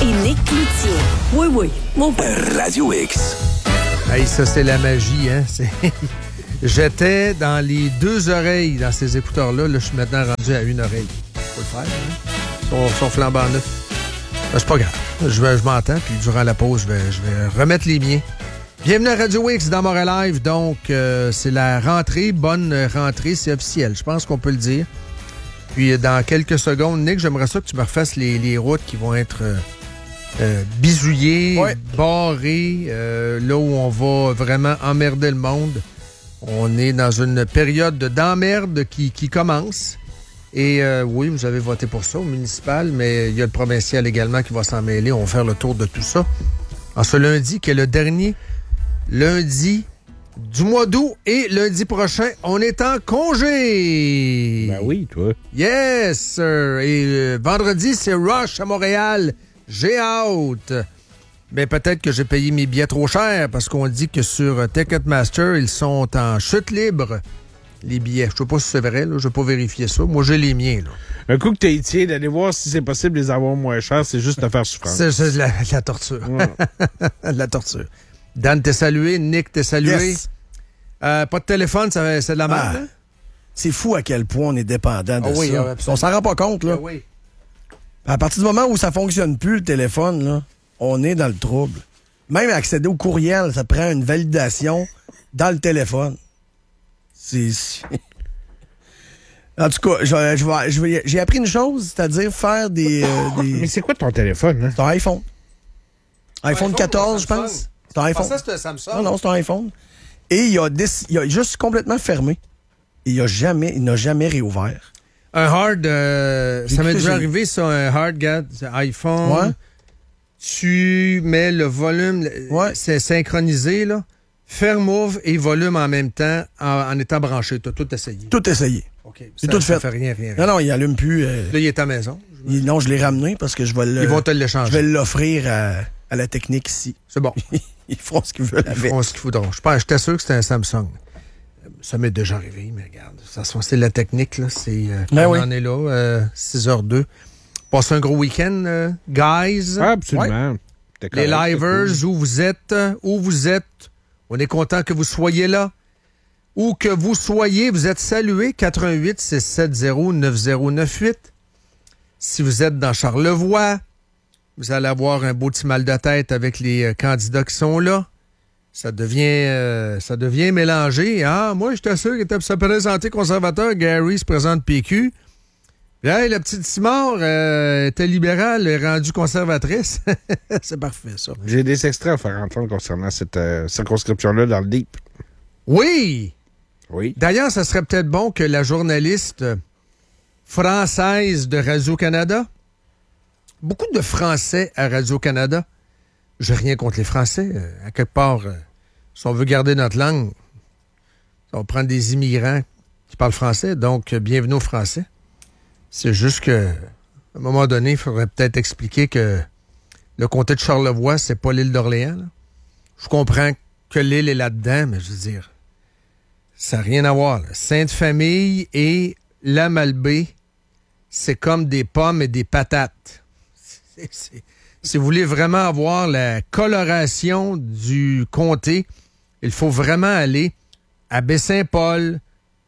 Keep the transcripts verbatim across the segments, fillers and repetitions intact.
et Nick Cloutier. Oui, oui, mon père. Radio X. Hey, ça, c'est la magie, hein? C'est... J'étais dans les deux oreilles dans ces écouteurs-là. Là, je suis maintenant rendu à une oreille. Faut le faire, hein? Ils sont, sont flambant neufs. Ben, c'est pas grave. Je, vais, je m'entends, puis durant la pause, je vais, je vais remettre les miens. Bienvenue à Radio X dans Montréal Live. Donc, euh, c'est la rentrée. Bonne rentrée, c'est officiel. Je pense qu'on peut le dire. Puis, dans quelques secondes, Nick, j'aimerais ça que tu me refasses les, les routes qui vont être euh, euh, bisouillées, ouais. barrées, euh, là où on va vraiment emmerder le monde. On est dans une période d'emmerde qui, qui commence. Et euh, oui, vous avez voté pour ça au municipal, mais il y a le provincial également qui va s'en mêler. On va faire le tour de tout ça. En ce lundi, qui est le dernier lundi du mois d'août, et lundi prochain, on est en congé. Ben oui, toi. Yes, sir. Et euh, vendredi, c'est Rush à Montréal. J'ai hâte. Mais peut-être que j'ai payé mes billets trop cher parce qu'on dit que sur Ticketmaster, ils sont en chute libre, les billets. Je ne sais pas si c'est vrai, là. Je ne vais pas vérifier ça. Moi, j'ai les miens, là. Un coup que t'es étié, d'aller voir si c'est possible de les avoir moins chers, c'est juste te faire souffrance. C'est, c'est de la, de la torture. Ouais. de la torture. Dan, t'es salué. Nick, t'es salué. Yes. Euh, pas de téléphone, ça, c'est de la merde. Ah, hein? c'est fou à quel point on est dépendant de Ah oui, ça. ah, on s'en rend pas compte, là. Ah oui. À partir du moment où ça fonctionne plus, le téléphone, là, on est dans le trouble. Même accéder au courriel, ça prend une validation dans le téléphone. C'est... En tout cas, je, je, je, je, j'ai appris une chose, c'est-à-dire faire des... Euh, des... Mais c'est quoi ton téléphone, hein? C'est un iPhone. iPhone iPhone quatorze, je Samsung? pense. C'est un iPhone. Je pensais que c'était Samsung. Non, non, c'est un iPhone. Et il a, des, il a juste complètement fermé. Et il a jamais, il n'a jamais réouvert. Un hard, euh, ça m'est déjà j'ai... arrivé, ça, un hard, regarde, c'est iPhone. Ouais. Tu mets le volume, Ouais. c'est synchronisé, là. Faire move et volume en même temps en, en étant branché. Tu as tout essayé. Tout essayé. OK. C'est Ça, tout ça fait. fait rien, rien, rien. Non, non, il allume plus. Euh... Là, il est à la maison. Il, non, je l'ai ramené parce que je vais le... Ils vont te l'échanger. Je vais l'offrir à, à la technique ici. C'est bon. Ils feront ce qu'ils veulent Ils avec. feront ce qu'ils voudront. Je pense, j'étais sûr que c'était un Samsung. Ça m'est déjà arrivé, mais regarde. Ça, c'est la technique, là. C'est, euh, Ben on oui. en est là, euh, six heures deux. Passez un gros week-end, euh, guys. Ah, absolument. Ouais. Les livers, où vous êtes, où vous êtes. On est content que vous soyez là. Où que vous soyez, vous êtes salués. quatre un huit, six sept zéro, neuf zéro neuf huit. Si vous êtes dans Charlevoix, vous allez avoir un beau petit mal de tête avec les euh, candidats qui sont là. Ça devient, euh, ça devient mélangé. Ah, moi, j'étais sûr qu'il était pour se présenter conservateur. Gary se présente P Q. Puis, hey, la petite Simard euh, était libérale, est rendue conservatrice. C'est parfait, ça. J'ai des extraits à faire entendre concernant cette euh, circonscription-là dans le Deep. Oui! Oui. D'ailleurs, ça serait peut-être bon que la journaliste française de Radio-Canada, beaucoup de Français à Radio-Canada, j'ai rien contre les Français, à quelque part, si on veut garder notre langue, on va prendre des immigrants qui parlent français, donc bienvenue aux Français. C'est juste que, à un moment donné, il faudrait peut-être expliquer que le comté de Charlevoix, c'est pas l'île d'Orléans. Là. Je comprends que l'île est là-dedans, mais je veux dire, ça n'a rien à voir. Là. Sainte-Famille et la Malbaie, c'est comme des pommes et des patates. C'est, c'est, si vous voulez vraiment avoir la coloration du comté, il faut vraiment aller à Baie-Saint-Paul,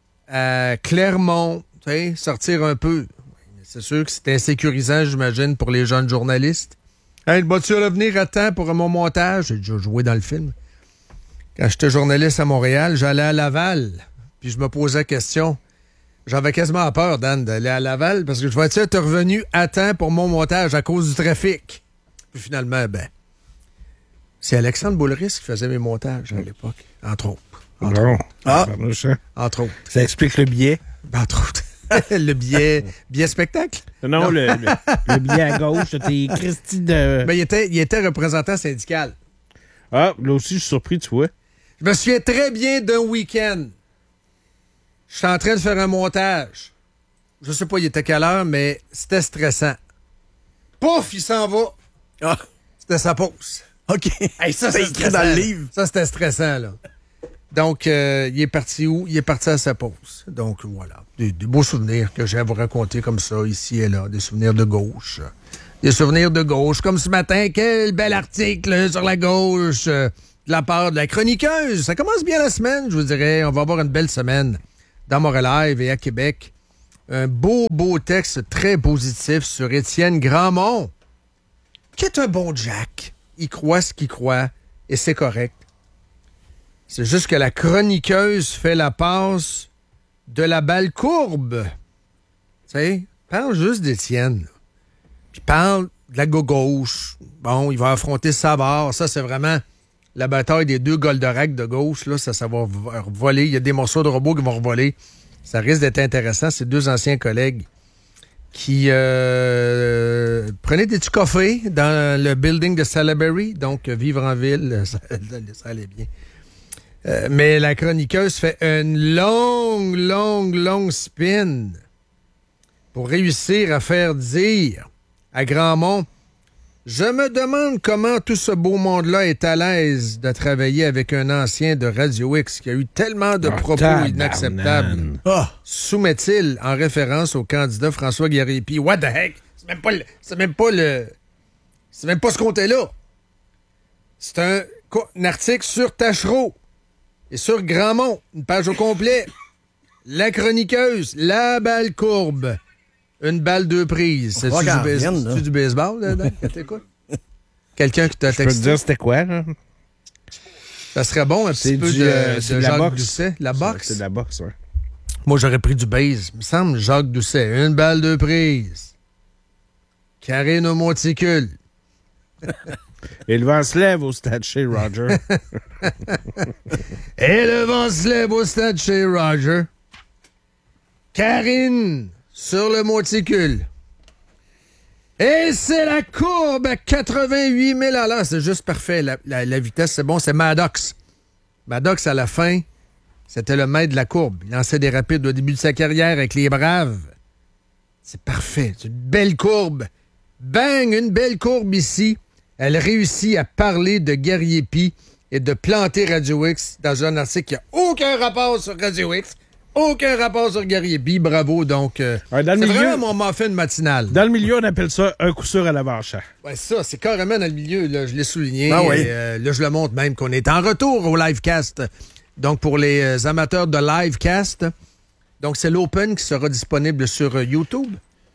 à Clermont, tu sais, sortir un peu. C'est sûr que c'est insécurisant, j'imagine, pour les jeunes journalistes. Hey, vas-tu revenir à temps pour mon montage? J'ai déjà joué dans le film. Quand j'étais journaliste à Montréal, j'allais à Laval, puis je me posais la question. J'avais quasiment peur, Dan, d'aller à Laval, parce que je vais être revenu à temps pour mon montage à cause du trafic. Puis finalement, ben, c'est Alexandre Boulris qui faisait mes montages à l'époque, entre autres. Entre Non. autres. Ah. Entre autres. Ça explique le billet. Entre autres. Le billet, billet spectacle? Non, non. Le, le, le billet à gauche, t'es Christy de... Ben, il était, il était représentant syndical. Ah, là aussi, je suis surpris, tu vois. Je me souviens très bien d'un week-end. Je suis en train de faire un montage. Je sais pas, il était quelle heure, mais c'était stressant. Pouf, il s'en va. Ah. C'était sa pause. OK. Hey, ça, c'est écrit dans le livre. Ça, c'était stressant, là. Donc, euh, il est parti où? Il est parti à sa pause. Donc, voilà. Des, des beaux souvenirs que j'ai à vous raconter comme ça, ici et là. Des souvenirs de gauche. des souvenirs de gauche. Comme ce matin, quel bel article sur la gauche euh, de la part de la chroniqueuse. Ça commence bien la semaine, je vous dirais. On va avoir une belle semaine dans Montréal et à Québec. Un beau, beau texte très positif sur Étienne Grandmont, qui est un bon Jack. Il croit ce qu'il croit et c'est correct. C'est juste que la chroniqueuse fait la passe de la balle courbe. Tu sais, parle juste d'Étienne. Puis parle de la gauche. Bon, il va affronter Savard. Ça, c'est vraiment la bataille des deux Goldorak de gauche. Là, ça, ça va voler. Il y a des morceaux de robots qui vont revoler. Ça risque d'être intéressant. C'est deux anciens collègues qui euh, prenaient des petits cafés dans le building de Salaberry. Donc, vivre en ville, ça, ça allait bien. Euh, mais la chroniqueuse fait une longue, longue, longue spin pour réussir à faire dire à Grandmont, je me demande comment tout ce beau monde-là est à l'aise de travailler avec un ancien de Radio X qui a eu tellement de Oh, propos tabarnan. inacceptables. Ah! Soumet-il en référence au candidat François Guérépi. What the heck? C'est même pas le... C'est même pas le... C'est même pas ce comté-là. C'est un, un article sur Tachereau et sur Grandmont. Une page au complet. La chroniqueuse, la balle courbe. Une balle deux prises. C'est va du, qu'elle base- revienne, là. c'est-tu du baseball, là-dedans, que t'écoutes? Quelqu'un qui t'a Je peux te texté. dire c'était quoi, là? Ça serait bon, un petit C'est peu du, de, euh, de c'est de la Jacques boxe. Doucet. La C'est- boxe? C'est de la boxe, ouais. Moi, j'aurais pris du base. Il me semble, Jacques Doucet. Une balle deux prises. Karine au monticule. Et le vent se lève au stade chez Roger. Et le vent se lève au stade chez Roger. Karine sur le monticule. Et c'est la courbe à quatre-vingt-huit mille à l'heure. C'est juste parfait. La, la- la vitesse, c'est bon. C'est Maddox. Maddox, à la fin, c'était le maître de la courbe. Il lançait des rapides au début de sa carrière avec les Braves. C'est parfait. C'est une belle courbe. Bang! Une belle courbe ici. Elle réussit à parler de Guerrier-Py et de planter Radio X dans un article qui n'a aucun rapport sur Radio X, aucun rapport sur Guerrier-Py. Bravo. Donc, euh, Ouais, dans le c'est milieu- vraiment mon muffin matinal. Dans le milieu, on appelle ça un coup sûr à l'avant-champ. Ouais, ça, c'est carrément dans le milieu. Là, je l'ai souligné. Ah oui. Et, euh, là, je le montre même qu'on est en retour au livecast. Donc, pour les euh, amateurs de livecast, donc c'est l'Open qui sera disponible sur euh, YouTube.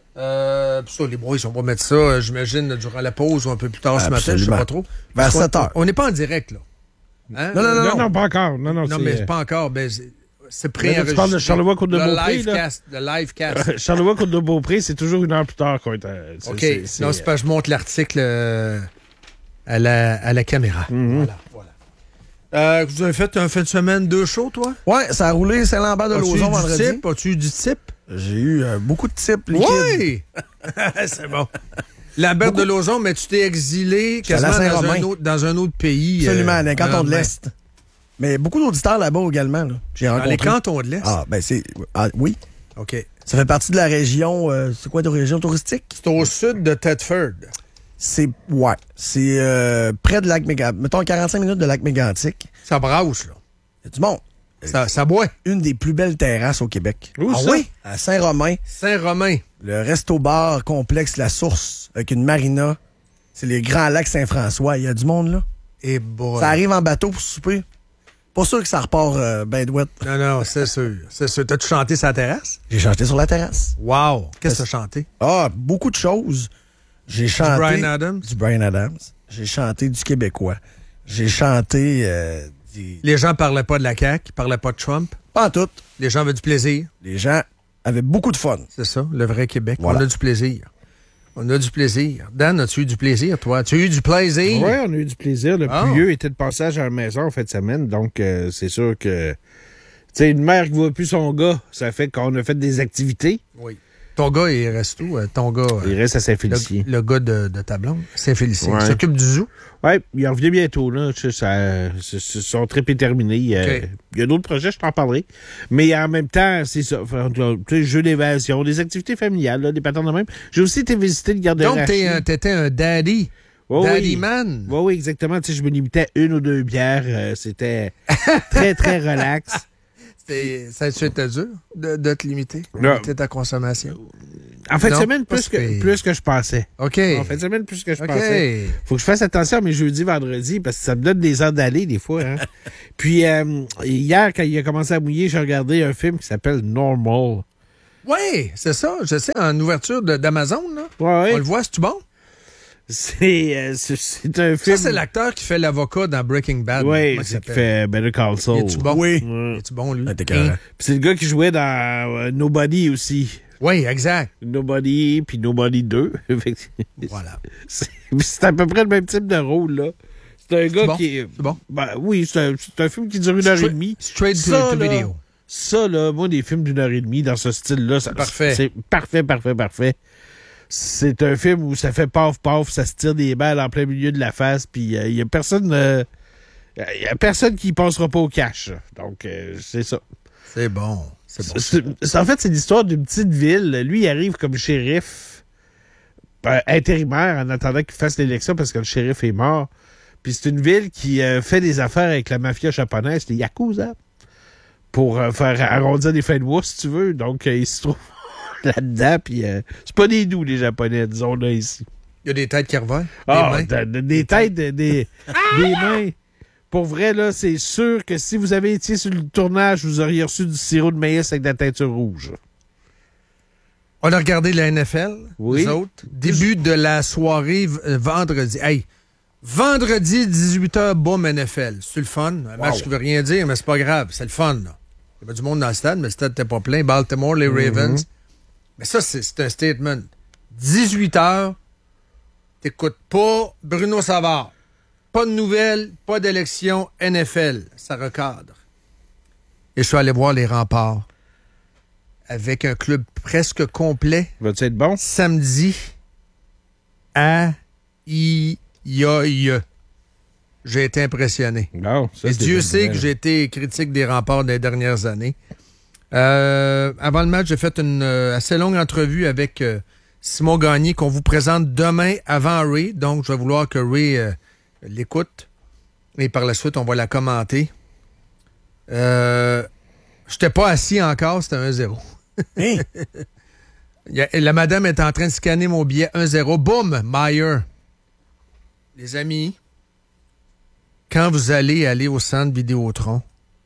Euh, puis ça, les boys, on va mettre ça, euh, j'imagine, durant la pause ou un peu plus tard ce matin, je sais Absolument. pas trop. Vers Parce qu'on- sept heures. On n'est pas en direct, là. Hein? Non, non, non, Non, non, pas encore. Non, non, Non, c'est- mais c'est pas encore. Ben, c'est- c'est Là, pré-enregistré. tu parles de Charlevoix Côte de Le Beaupré, là? livecast. Le livecast. Charlevoix Côte de Beaupré, c'est toujours une heure plus tard qu'on est. à- c'est- OK. c'est- c'est- Non, c'est pas je montre l'article euh, à, la, à la caméra. Voilà, voilà. Euh, vous avez fait un fin de semaine deux shows, toi? Ouais, ça a roulé Saint-Lambert de As-tu eu Lauzon du vendredi. type? As-tu eu du type? J'ai eu euh, beaucoup de types liquides. Oui! C'est bon. La Berthe de Lauzon, mais tu t'es exilé J'étais allé à quasiment dans Saint-Romain. un, autre, dans un autre pays. Absolument, euh, dans les cantons de euh, l'Est. Mais beaucoup d'auditeurs là-bas également. Là. J'ai Dans rencontré. les cantons de l'Est? Ah, ben c'est. Ah, oui. OK. Ça fait partie de la région. euh, c'est quoi de région touristique? C'est au sud de Thetford. C'est. Ouais. C'est euh, près de lac Mégantic. Mettons quarante-cinq minutes de lac Mégantic. Ça brasse, là. Il y a du monde. Ça, ça boit. Une des plus belles terrasses au Québec. Où ah ça? oui? À Saint-Romain. Saint-Romain. Le resto-bar complexe La Source avec une marina. C'est les grands lacs Saint-François. Il y a du monde, là. Et boy. Ça arrive en bateau pour souper. Pas sûr que ça repart euh, ben douette. Non, non, c'est sûr. C'est sûr. T'as-tu chanté sa terrasse? J'ai chanté sur la terrasse. Wow! Qu'est-ce que t'as chanté? Ah, beaucoup de choses. J'ai chanté... Bryan Adams? Du Bryan Adams. J'ai chanté du québécois. J'ai chanté euh, des... Les gens parlaient pas de la C A Q, ils parlaient pas de Trump. Pas en tout. Les gens avaient du plaisir. Les gens avaient beaucoup de fun. C'est ça, le vrai Québec. Voilà. On a du plaisir. On a du plaisir. Dan, as-tu eu du plaisir, toi? As-tu eu du plaisir? Oui, on a eu du plaisir. Le Ah. plus vieux était de passage à la maison en fin de semaine, donc euh, c'est sûr que... Tu sais, une mère qui voit plus son gars, ça fait qu'on a fait des activités. Oui. Ton gars, il reste où? euh, Ton gars, euh, Il reste à le, Saint-Félicien. le gars de, de ta blonde, Saint-Félicien. Ouais. Il s'occupe du zoo? Oui, il en revient bientôt. Là. Ça, ça- ça- son trip est terminé. Il y a, OK. il y a d'autres projets, je t'en parlerai. Mais en même temps, c'est ça. Enfin, tu sais, jeux d'évasion, des activités familiales, là, des patterns de même. J'ai aussi été visiter le garde-robe. Donc, t'es un- t'étais un daddy. Oh, daddy oui. man. Oui, oui, exactement. Tu sais, je me limitais à une ou deux bières. euh, C'était très, très relax. C'est, ça a été dur de, de te limiter, de Non. limiter ta consommation. En fin de Non, semaine, pas plus que, super. plus que je pensais. OK. En fin de semaine, plus que je OK. pensais. Faut que je fasse attention à mes jeudis, vendredis, parce que ça me donne des heures d'aller, des fois. Hein. Puis, euh, hier, quand il a commencé à mouiller, j'ai regardé un film qui s'appelle Normal. Oui, c'est ça. Je sais, en ouverture de- d'Amazon, là. Ouais, On le voit, c'est-tu bon? c'est, euh, c'est, c'est un film. Ça, c'est l'acteur qui fait l'avocat dans Breaking Bad. Oui, Comment il c'est qui s'appelle? fait Better Call Saul. Es-tu bon? Oui. Ouais. Es-tu bon, lui? Ah, t'es carré. Puis c'est le gars qui jouait dans euh, Nobody aussi. Oui, exact. Nobody, puis Nobody deux. Voilà. c'est, c'est à peu près le même type de rôle, là. C'est un gars bon? qui est... C'est bon? Ben, oui, c'est un, c'est un film qui dure une heure et demie. Straight to, Ça, to là, video. Ça, là, moi, des films d'une heure et demie dans ce style-là, ça- Parfait. c'est parfait, parfait, parfait. C'est un film où ça fait paf, paf, ça se tire des balles en plein milieu de la face, puis il euh, y a personne... euh, y a personne qui passera pas au cash. Donc, euh, c'est ça. C'est bon. C'est bon. C'est- c'est- en fait, c'est l'histoire d'une petite ville. Lui, il arrive comme shérif euh, intérimaire en attendant qu'il fasse l'élection parce que le shérif est mort. Puis c'est une ville qui euh, fait des affaires avec la mafia japonaise, les Yakuza, pour euh, faire arrondir des fins de mois, si tu veux. Donc, euh, il se trouve là-dedans. Puis euh, c'est pas des doux, les Japonais, disons, là, ici. Il y a des têtes qui reviennent. Ah, des mains. de- de- des têtes, de- des, des mains. Pour vrai, là, c'est sûr que si vous avez été sur le tournage, vous auriez reçu du sirop de maïs avec de la teinture rouge. On a regardé la N F L, Oui. nous autres. Début de la soirée v- euh, vendredi. Hey, vendredi, dix-huit heures, boum, N F L. C'est le fun. Un match qui veut rien dire, mais c'est pas grave. C'est le fun, là. Il y avait du monde dans le stade, mais le stade n'était pas plein. Baltimore, les Ravens. Mais ça, c'est, c'est un statement. dix-huit heures, t'écoutes pas Bruno Savard. Pas de nouvelles, pas d'élection, N F L. Ça recadre. Et je suis allé voir les Remparts avec un club presque complet Va-tu être bon? samedi à I Y A. J'ai été impressionné. Non, ça, Et c'est Dieu une sait nouvelle. que j'ai été critique des Remparts des dernières années. Euh, avant le match, j'ai fait une euh, assez longue entrevue avec euh, Simon Gagné qu'on vous présente demain avant Ray. Donc, je vais vouloir que Ray euh, l'écoute. Et par la suite, on va la commenter. Euh, j'étais pas assis encore, c'était un zéro. Hein? Il y a- La madame est en train de scanner mon billet un zéro. Boum, Meyer. Les amis, quand vous allez aller au centre Vidéotron,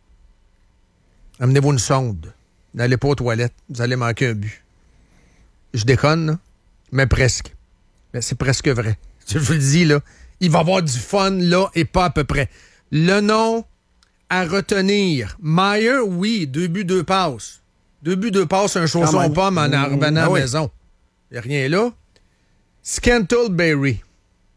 amenez-vous une sonde. N'allez pas aux toilettes. Vous allez manquer un but. Je déconne, là, mais presque. Mais c'est presque vrai. Je vous le dis, là, il va y avoir du fun, là, et pas à peu près. Le nom à retenir. Meyer, oui, deux buts, deux passes. Deux buts, deux passes, un chausson même. pomme en Mmh. revenant à Ah la oui. maison. Il n'y a rien là. Scantleberry.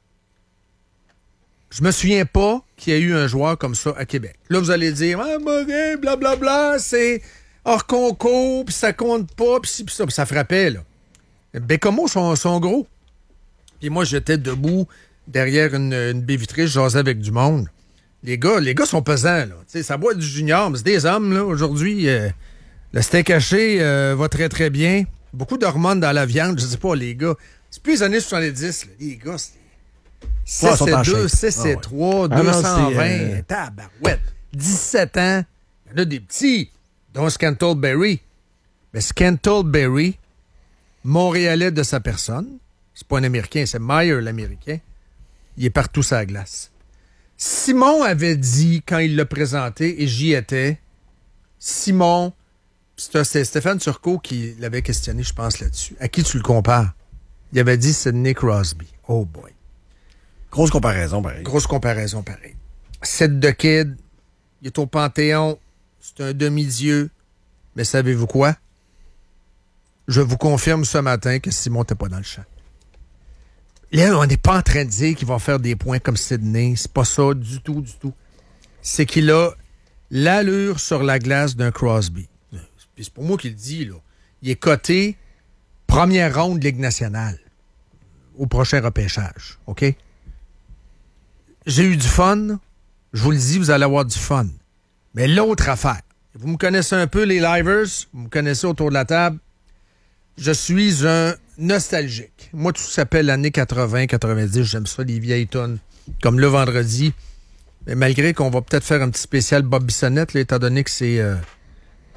Je me souviens pas qu'il y a eu un joueur comme ça à Québec. Là, vous allez dire, ah, mauvais, blablabla, c'est hors concours, puis ça compte pas, puis ci, puis ça. Puis ça frappait, là. Bécomo sont, sont gros. Puis moi, j'étais debout derrière une, une baie vitrée, je jasais avec du monde. Les gars, les gars sont pesants, là. Tu sais, ça boit du junior, mais c'est des hommes, là. Aujourd'hui, euh, le steak haché euh, va très, très bien. Beaucoup d'hormones dans la viande, je sais pas, les gars. C'est plus les années soixante-dix, là. Les gars, c'est Ouais, ils sont six en et deux, shape. six et Ah ouais. trois, Ah non, deux cent vingt, c'est, euh, tabarouette. dix-sept ans. Il y en a des petits, dont Scantleberry. Mais Scantleberry, Montréalais de sa personne, c'est pas un Américain, c'est Meyer, l'Américain. Il est partout sur la glace. Simon avait dit, quand il l'a présenté, et j'y étais, Simon, c'est c'est Stéphane Turcot qui l'avait questionné, je pense, là-dessus. À qui tu le compares? Il avait dit, c'est Nick Crosby. Oh boy. Grosse comparaison, pareil. Grosse comparaison, pareil. Seth the Kid, il est au Panthéon, c'est un demi-dieu. Mais savez-vous quoi? Je vous confirme ce matin que Simon n'était pas dans le champ. Là, on n'est pas en train de dire qu'il va faire des points comme Sidney. C'est pas ça du tout, du tout. C'est qu'il a l'allure sur la glace d'un Crosby. Puis c'est pour moi qu'il le dit, là. Il est coté première ronde de Ligue nationale au prochain repêchage. OK? J'ai eu du fun. Je vous le dis, vous allez avoir du fun. Mais l'autre affaire, vous me connaissez un peu, les livers, vous me connaissez autour de la table. Je suis un nostalgique. Moi, tout s'appelle l'année quatre-vingts quatre-vingt-dix. J'aime ça, les vieilles tonnes. Comme le vendredi. Mais malgré qu'on va peut-être faire un petit spécial Bob Bissonnette, là, étant donné que c'est euh,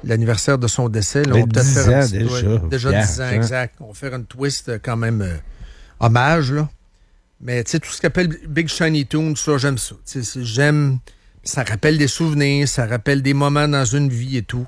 l'anniversaire de son décès. Là, Mais on va peut-être dix faire un ans petit- déjà. ouais, déjà Pierre, dix ans, hein? exact. On va faire une twist euh, quand même euh, hommage, là. Mais tu sais, tout ce qu'appelle Big Shiny Tunes, ça, j'aime ça. Tu sais, c'est- j'aime... Ça rappelle des souvenirs, ça rappelle des moments dans une vie et tout.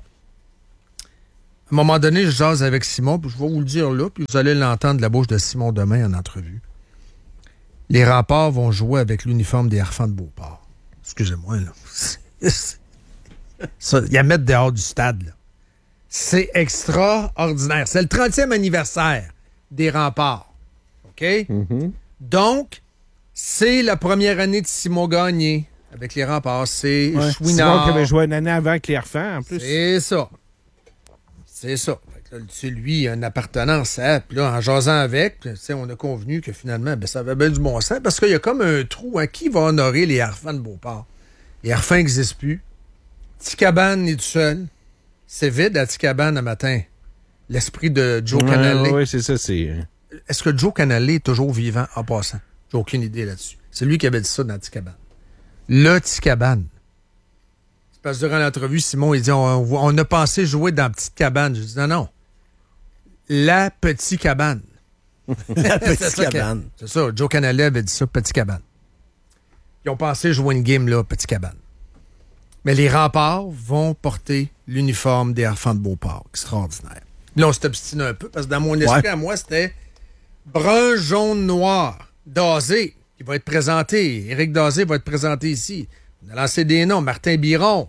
À un moment donné, je jase avec Simon, puis je vais vous le dire là, puis vous allez l'entendre de la bouche de Simon demain en entrevue. Les Remparts vont jouer avec l'uniforme des Harfans de Beauport. Excusez-moi, là. Ça, ils la mettent dehors du stade, là. C'est extraordinaire. C'est le trentième anniversaire des Remparts. OK? Mm-hmm. Donc, c'est la première année de Simon Gagné avec les Remparts. C'est Ouais. Chouinard. Simon qui avait joué une année avant avec les Harfans, en plus. C'est ça. C'est ça. Fait que là, tu sais, lui, il a une appartenance à. Puis là, en jasant avec, tu sais, on a convenu que finalement, ben, ça avait bien du bon sens parce qu'il y a comme un trou. Hein. Qui va honorer les Harfans de Beauport? Les Harfans n'existent plus. Ticabane est tout seul. C'est vide à Ticabane un matin. L'esprit de Joe Ouais, Canale. Oui, c'est ça, c'est... Est-ce que Joe Canale est toujours vivant en passant? J'ai aucune idée là-dessus. C'est lui qui avait dit ça dans Ticabane. Le Ticabane. C'est parce que durant l'entrevue, Simon, il dit on, on a pensé jouer dans Petite Cabane. Je dis non, non. La Petite Cabane. La petite C'est ça cabane. que- C'est ça. Joe Canale avait dit ça, Petite Cabane. Ils ont pensé jouer une game là, Petite Cabane. Mais les Remparts vont porter l'uniforme des Harfans de Beauport. Extraordinaire. Là, on s'est obstiné un peu parce que dans mon esprit, Ouais. à moi, c'était brun, jaune, noir. Dazé, qui va être présenté. Éric Dazé va être présenté ici. On a lancé des noms. Martin Biron.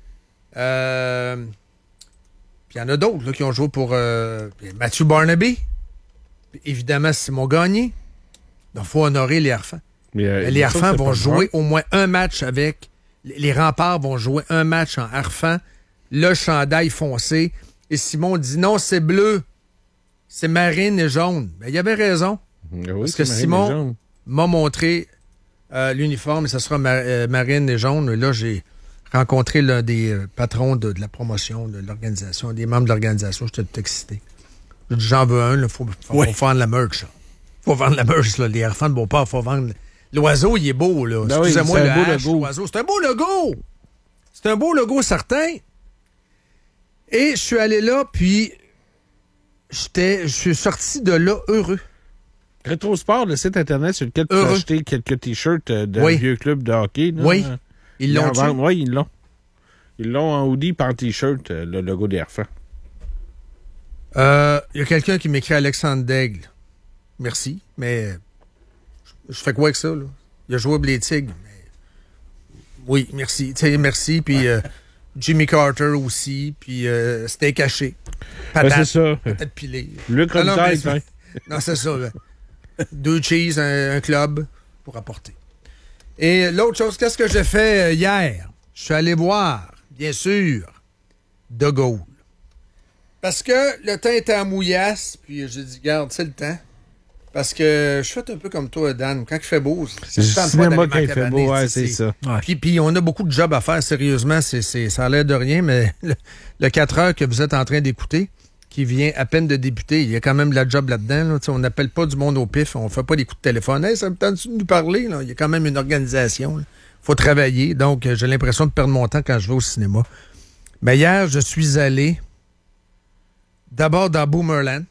Euh... Puis il y en a d'autres là, qui ont joué pour euh... Matthew Barnaby. Puis, évidemment, Simon Gagné. Donc, il faut honorer les Harfans. Mais, euh, Les ça, Harfans c'est vont pas jouer grave. au moins un match avec... Les Remparts vont jouer un match en Harfan. Le chandail foncé. Et Simon dit non, c'est bleu. C'est marine et jaune. Ben, il avait raison. Oui, Parce c'est que marine Simon- et jaune. M'a montré euh, l'uniforme et ça sera ma- euh, marine et jaune. Et là, j'ai rencontré l'un des euh, patrons de, de la promotion, de l'organisation, des membres de l'organisation. J'étais tout excité. J'ai dit, j'en veux un. Il faut, faut, Oui. faut vendre la merch. Il faut vendre la merch. Là. Les Harfans de Beauport, il faut vendre... L'oiseau, il est beau. Là. Ben oui, Excusez-moi, c'est le un beau H, logo. l'oiseau. C'est un beau logo. C'est un beau logo certain. Et je suis allé là, puis j'étais, je suis sorti de là heureux. Rétrosport, le site Internet sur lequel tu peux Heureux. acheter quelques T-shirts euh, d'un Oui. vieux club de hockey. Là. Oui. Ils Ils l'ont en dit. vendent. Oui, ils l'ont. Ils l'ont en hoodie par en T-shirt, euh, le logo des Harfans. Euh, Il y a quelqu'un qui m'écrit Alexandre Daigle. Merci, mais je, je fais quoi avec ça, là? Il a joué Blé Tigre, mais... Oui, merci. Tu sais, merci, puis euh, Jimmy Carter aussi, puis euh, Steak haché. Ben, Patate, c'est ça. patate pilée. Luc Non, non, Robitaille, mais c'est- hein. Non, c'est ça. Là. Deux cheese, un, un club pour apporter. Et l'autre chose, qu'est-ce que j'ai fait euh, hier? Je suis allé voir, bien sûr, De Gaulle. Parce que le temps était en mouillasse, puis j'ai dit, garde, c'est le temps. Parce que je suis fait un peu comme toi, Dan. Quand il fait beau, C'est le me tente pas cinéma d'aller quand il fait m'encabaner, beau, ouais, tu sais, c'est ça. Ouais. Puis, puis on a beaucoup de jobs à faire, sérieusement. C'est, c'est, ça a l'air de rien, mais le, le quatre heures que vous êtes en train d'écouter, qui vient à peine de débuter, il y a quand même de la job là-dedans. Là. Tu sais, on n'appelle pas du monde au pif, on fait pas des coups de téléphone. Hey, ça me tente de nous parler? Là? Il y a quand même une organisation. Il faut travailler. Donc, euh, j'ai l'impression de perdre mon temps quand je vais au cinéma. Mais hier, je suis allé d'abord dans Boomerland.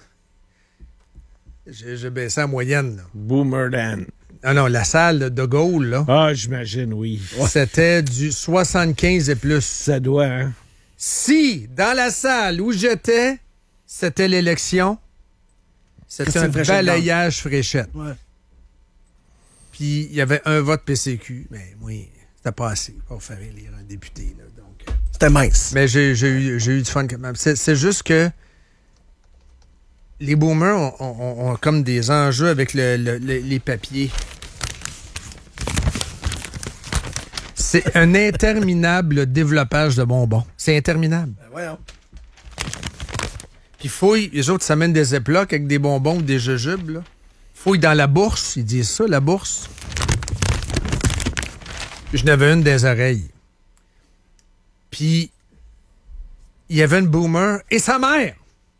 J'ai, j'ai baissé en moyenne. Là. Boomerland. Ah non, la salle de Gaulle, là, Ah, j'imagine, oui. c'était du soixante-quinze et plus. Ça doit, hein? Si, dans la salle où j'étais, c'était l'élection, c'était Christine un Fréchette balayage fréchette. Ouais. Puis il y avait un vote P C Q. Mais oui, c'était pas assez pour faire élire un député. Là, donc. C'était mince. Mais j'ai, j'ai, eu, j'ai eu du fun quand même. C'est, c'est juste que les boomers ont, ont- ont comme des enjeux avec le- le- le- les papiers. C'est un interminable développage de bonbons. C'est interminable. Ben voyons. Puis fouille, les autres s'amènent des éplocs avec des bonbons ou des jujubes, là. Fouille dans la bourse, ils disent ça, la bourse. Puis je n'avais une des oreilles. Puis il y avait une boomer et sa mère.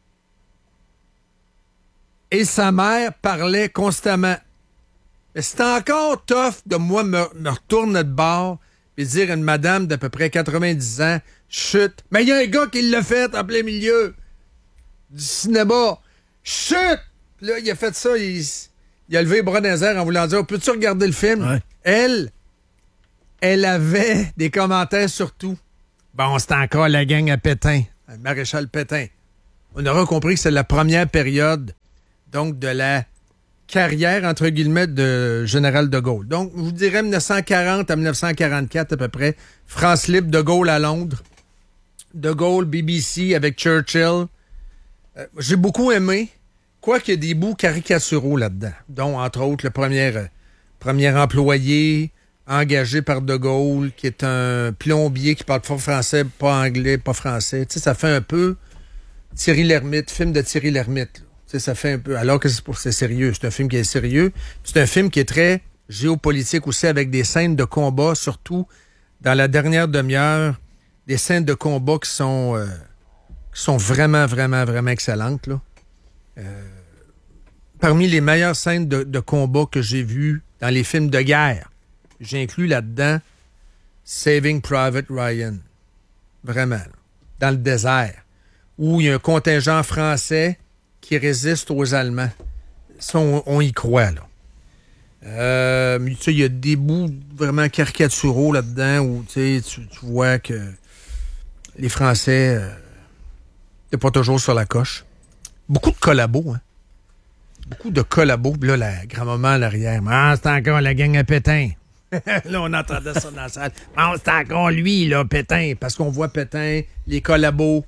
Et sa mère parlait constamment. Mais c'est encore tough de moi me, me retourner de bord et dire à une madame d'à peu près quatre-vingt-dix ans, Chut! Mais il y a un gars qui l'a fait en plein milieu du cinéma. Chut! Là, il a fait ça, il, il a levé les bras dans les airs en voulant dire, peux-tu regarder le film? Ouais. Elle, elle avait des commentaires sur tout. Bon, c'est encore la gang à Pétain, à Maréchal Pétain. On aura compris que c'est la première période, donc, de la carrière, entre guillemets, de Général de Gaulle. Donc, je vous dirais dix-neuf cent quarante à dix-neuf cent quarante-quatre à peu près. France libre, de Gaulle à Londres. De Gaulle, B B C avec Churchill. Euh, j'ai beaucoup aimé, quoiqu'il y a des bouts caricaturaux là-dedans, dont, entre autres, le premier, euh, premier employé engagé par de Gaulle, qui est un plombier qui parle pas français, pas anglais, pas français. Tu sais, ça fait un peu Thierry Lhermitte, film de Thierry Lhermitte, là. Tu sais, ça fait un peu... Alors que c'est, pour, c'est sérieux. C'est un film qui est sérieux. C'est un film qui est très géopolitique aussi, avec des scènes de combat, surtout dans la dernière demi-heure, des scènes de combat qui sont, euh, qui sont vraiment, vraiment, vraiment excellentes, là. Euh, parmi les meilleures scènes de, de combat que j'ai vues dans les films de guerre, j'inclus là-dedans Saving Private Ryan. Vraiment, là. Dans le désert, où il y a un contingent français qui résiste aux Allemands. Ça, on, on y croit, là. Euh, tu sais, il y a des bouts vraiment caricaturaux là-dedans où tu, tu vois que les Français euh, n'étaient pas toujours sur la coche. Beaucoup de collabos, hein. Beaucoup de collabos. Puis là, la grand-maman à l'arrière. Ah, c'est encore la gang à Pétain. Là, on entendait ça dans la salle. Ah, c'est encore lui, là, Pétain. Parce qu'on voit Pétain, les collabos.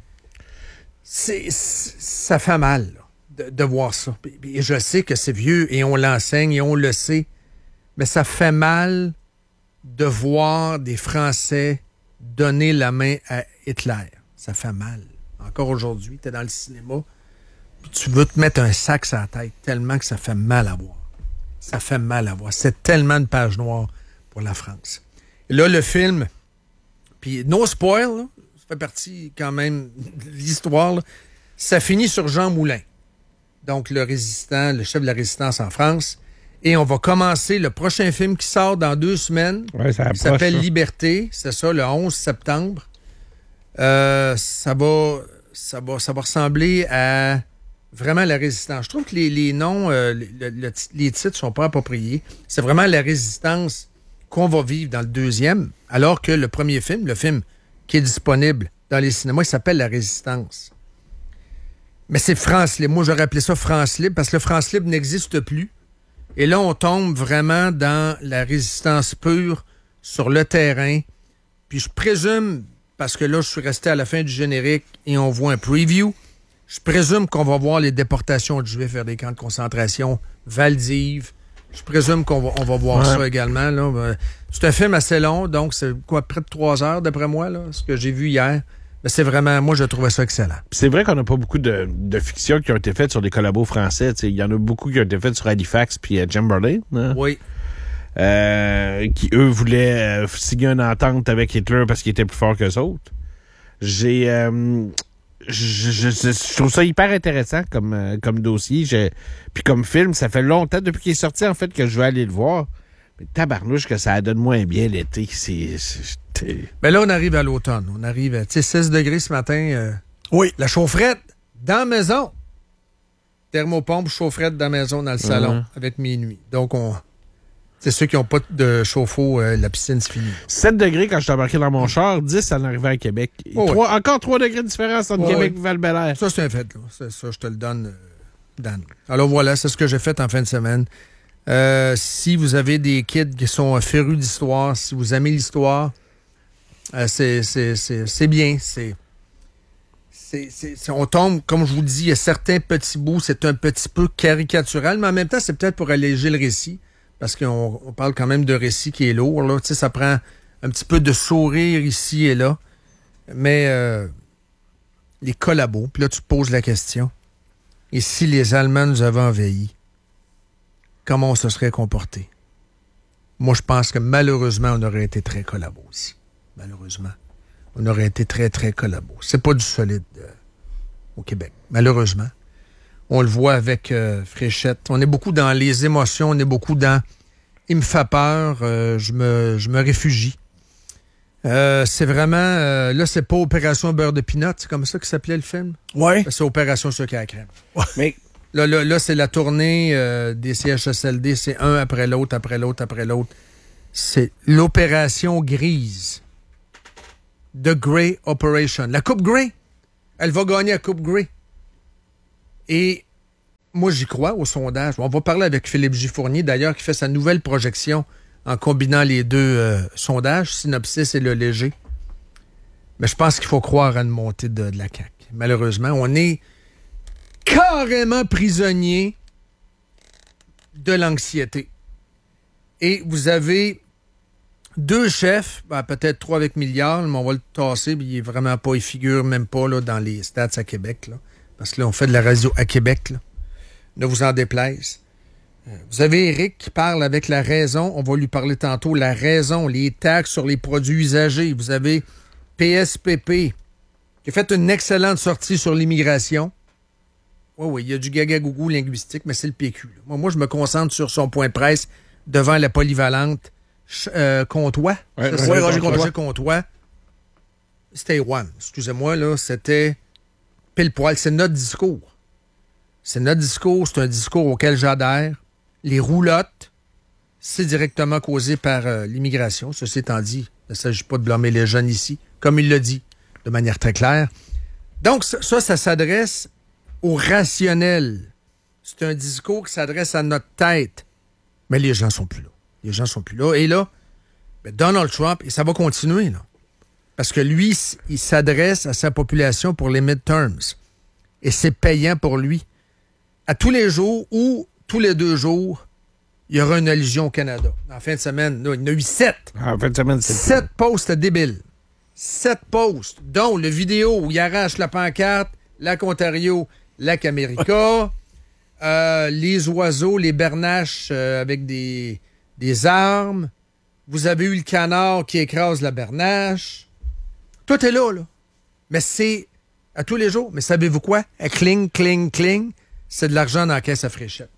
C'est, c'est, ça fait mal, là, de, de voir ça. Et je sais que c'est vieux et on l'enseigne et on le sait. Mais ça fait mal de voir des Français donner la main à Hitler. Ça fait mal. Encore aujourd'hui, tu es dans le cinéma, puis tu veux te mettre un sac sur la tête tellement que ça fait mal à voir. Ça fait mal à voir. C'est tellement une page noire pour la France. Et là, le film, puis no spoil, là, ça fait partie quand même de l'histoire, là, ça finit sur Jean Moulin, donc le résistant, le chef de la résistance en France. Et on va commencer le prochain film qui sort dans deux semaines. Ouais, ça approche, qui s'appelle ça. Liberté. C'est ça, le onze septembre. Euh, ça va, ça va, ça va ressembler à vraiment la résistance. Je trouve que les, les noms, euh, le, le, les titres sont pas appropriés. C'est vraiment la résistance qu'on va vivre dans le deuxième, alors que le premier film, le film qui est disponible dans les cinémas, il s'appelle La Résistance. Mais c'est France Libre. Moi, j'aurais appelé ça France Libre parce que le France Libre n'existe plus. Et là, on tombe vraiment dans la résistance pure sur le terrain. Puis je présume, parce que là, je suis resté à la fin du générique et on voit un preview, je présume qu'on va voir les déportations de Juifs vers des camps de concentration, Valdiv. Je présume qu'on va, on va voir ouais. ça également, là. C'est un film assez long, donc c'est quoi, près de trois heures, d'après moi, là, ce que j'ai vu hier. Mais c'est vraiment, moi, je trouvais ça excellent. C'est vrai qu'on n'a pas beaucoup de, de fictions qui ont été faites sur des collabos français. Il y en a beaucoup qui ont été faites sur Halifax puis euh, Chamberlain. Hein? Oui. Euh, qui, eux, voulaient euh, signer une entente avec Hitler parce qu'il était plus fort qu'eux autres. J'ai... Euh, je, je, je, je trouve ça hyper intéressant comme, euh, comme dossier. Je, puis comme film, ça fait longtemps, depuis qu'il est sorti, en fait, que je vais aller le voir. Mais tabarnouche que ça donne moins bien l'été. C'est... c'est Ben là, on arrive à l'automne. On arrive à six degrés ce matin. Euh, oui. La chaufferette dans la maison. Thermopompe, chaufferette dans la maison, dans le salon, uh-huh. avec minuit. Donc, on, c'est ceux qui n'ont pas de chauffe-eau, euh, la piscine, c'est fini. sept degrés quand je suis embarqué dans mon char, dix en arrivant à Québec. Oh, trois, ouais. Encore trois degrés de différence entre oh, Québec et ouais. Val-Bélair. Ça, c'est un fait. Là. C'est, ça, je te le donne, euh, Dan. Alors voilà, c'est ce que j'ai fait en fin de semaine. Euh, si vous avez des kids qui sont férus d'histoire, si vous aimez l'histoire, Euh, c'est, c'est, c'est, c'est bien. C'est, c'est, c'est, c'est, on tombe, comme je vous le dis, il y a certains petits bouts, c'est un petit peu caricatural, mais en même temps, c'est peut-être pour alléger le récit, parce qu'on on parle quand même de récit qui est lourd. Là. Tu sais, ça prend un petit peu de sourire ici et là. Mais euh, les collabos, puis là, tu poses la question. Et si les Allemands nous avaient envahis, comment on se serait comporté? Moi, je pense que malheureusement, on aurait été très collabos aussi. Malheureusement. On aurait été très, très collabos. C'est pas du solide euh, au Québec, malheureusement. On le voit avec euh, Fréchette. On est beaucoup dans les émotions, on est beaucoup dans « il me fait peur, euh, je me je me réfugie Euh, c'est vraiment... Euh, là, c'est pas Opération Beurre de Pinot, c'est comme ça que s'appelait le film? Ouais. C'est Opération Sucre à la crème. Mais Là, là, là c'est la tournée euh, des C H S L D, c'est un après l'autre, après l'autre, après l'autre. C'est l'opération grise. The Grey Operation. La Coupe Grey. Elle va gagner la Coupe Grey. Et moi, j'y crois au sondage. On va parler avec Philippe J. Fournier, d'ailleurs, qui fait sa nouvelle projection en combinant les deux euh, sondages, Synopsis et Le Léger. Mais je pense qu'il faut croire à une montée de, de la C A Q. Malheureusement, on est carrément prisonnier de l'anxiété. Et vous avez deux chefs, ben, peut-être trois avec Milliard, mais on va le tasser, puis il est vraiment pas, il figure même pas là, dans les stats à Québec, là, parce que là, on fait de la radio à Québec, là. Ne vous en déplaise. Vous avez Éric qui parle avec La Raison. On va lui parler tantôt. La Raison, les taxes sur les produits usagés. Vous avez P S P P qui a fait une excellente sortie sur l'immigration. Oui, oui, il y a du gaga-gougou linguistique, mais c'est le P Q. Moi, moi, je me concentre sur son point de presse devant la polyvalente euh, Comtois. Ouais, Ça, Roger Roger Comtois. Roger Comtois. C'était one. Excusez-moi, là, c'était pile poil. C'est notre discours. C'est notre discours. C'est un discours auquel j'adhère. Les roulottes, c'est directement causé par euh, l'immigration. Ceci étant dit, il ne s'agit pas de blâmer les jeunes ici, comme il l'a dit, de manière très claire. Donc, ça, ça, ça s'adresse au rationnel. C'est un discours qui s'adresse à notre tête. Mais les gens sont plus là. Les gens sont plus là. Et là, ben Donald Trump, et ça va continuer, là. Parce que lui, il s'adresse à sa population pour les midterms. Et c'est payant pour lui. À tous les jours ou tous les deux jours, il y aura une allusion au Canada. En fin de semaine, là, il y en a eu sept. en fin de semaine, c'est Sept posts débiles. Sept posts, dont le vidéo où il arrache la pancarte, Lac Ontario, Lac America, euh, les oiseaux, les bernaches euh, avec des, des armes. Vous avez eu le canard qui écrase la bernache. Tout est là, là. Mais c'est à tous les jours. Mais savez-vous quoi? À cling, cling, cling, c'est de l'argent dans la caisse à fléchette.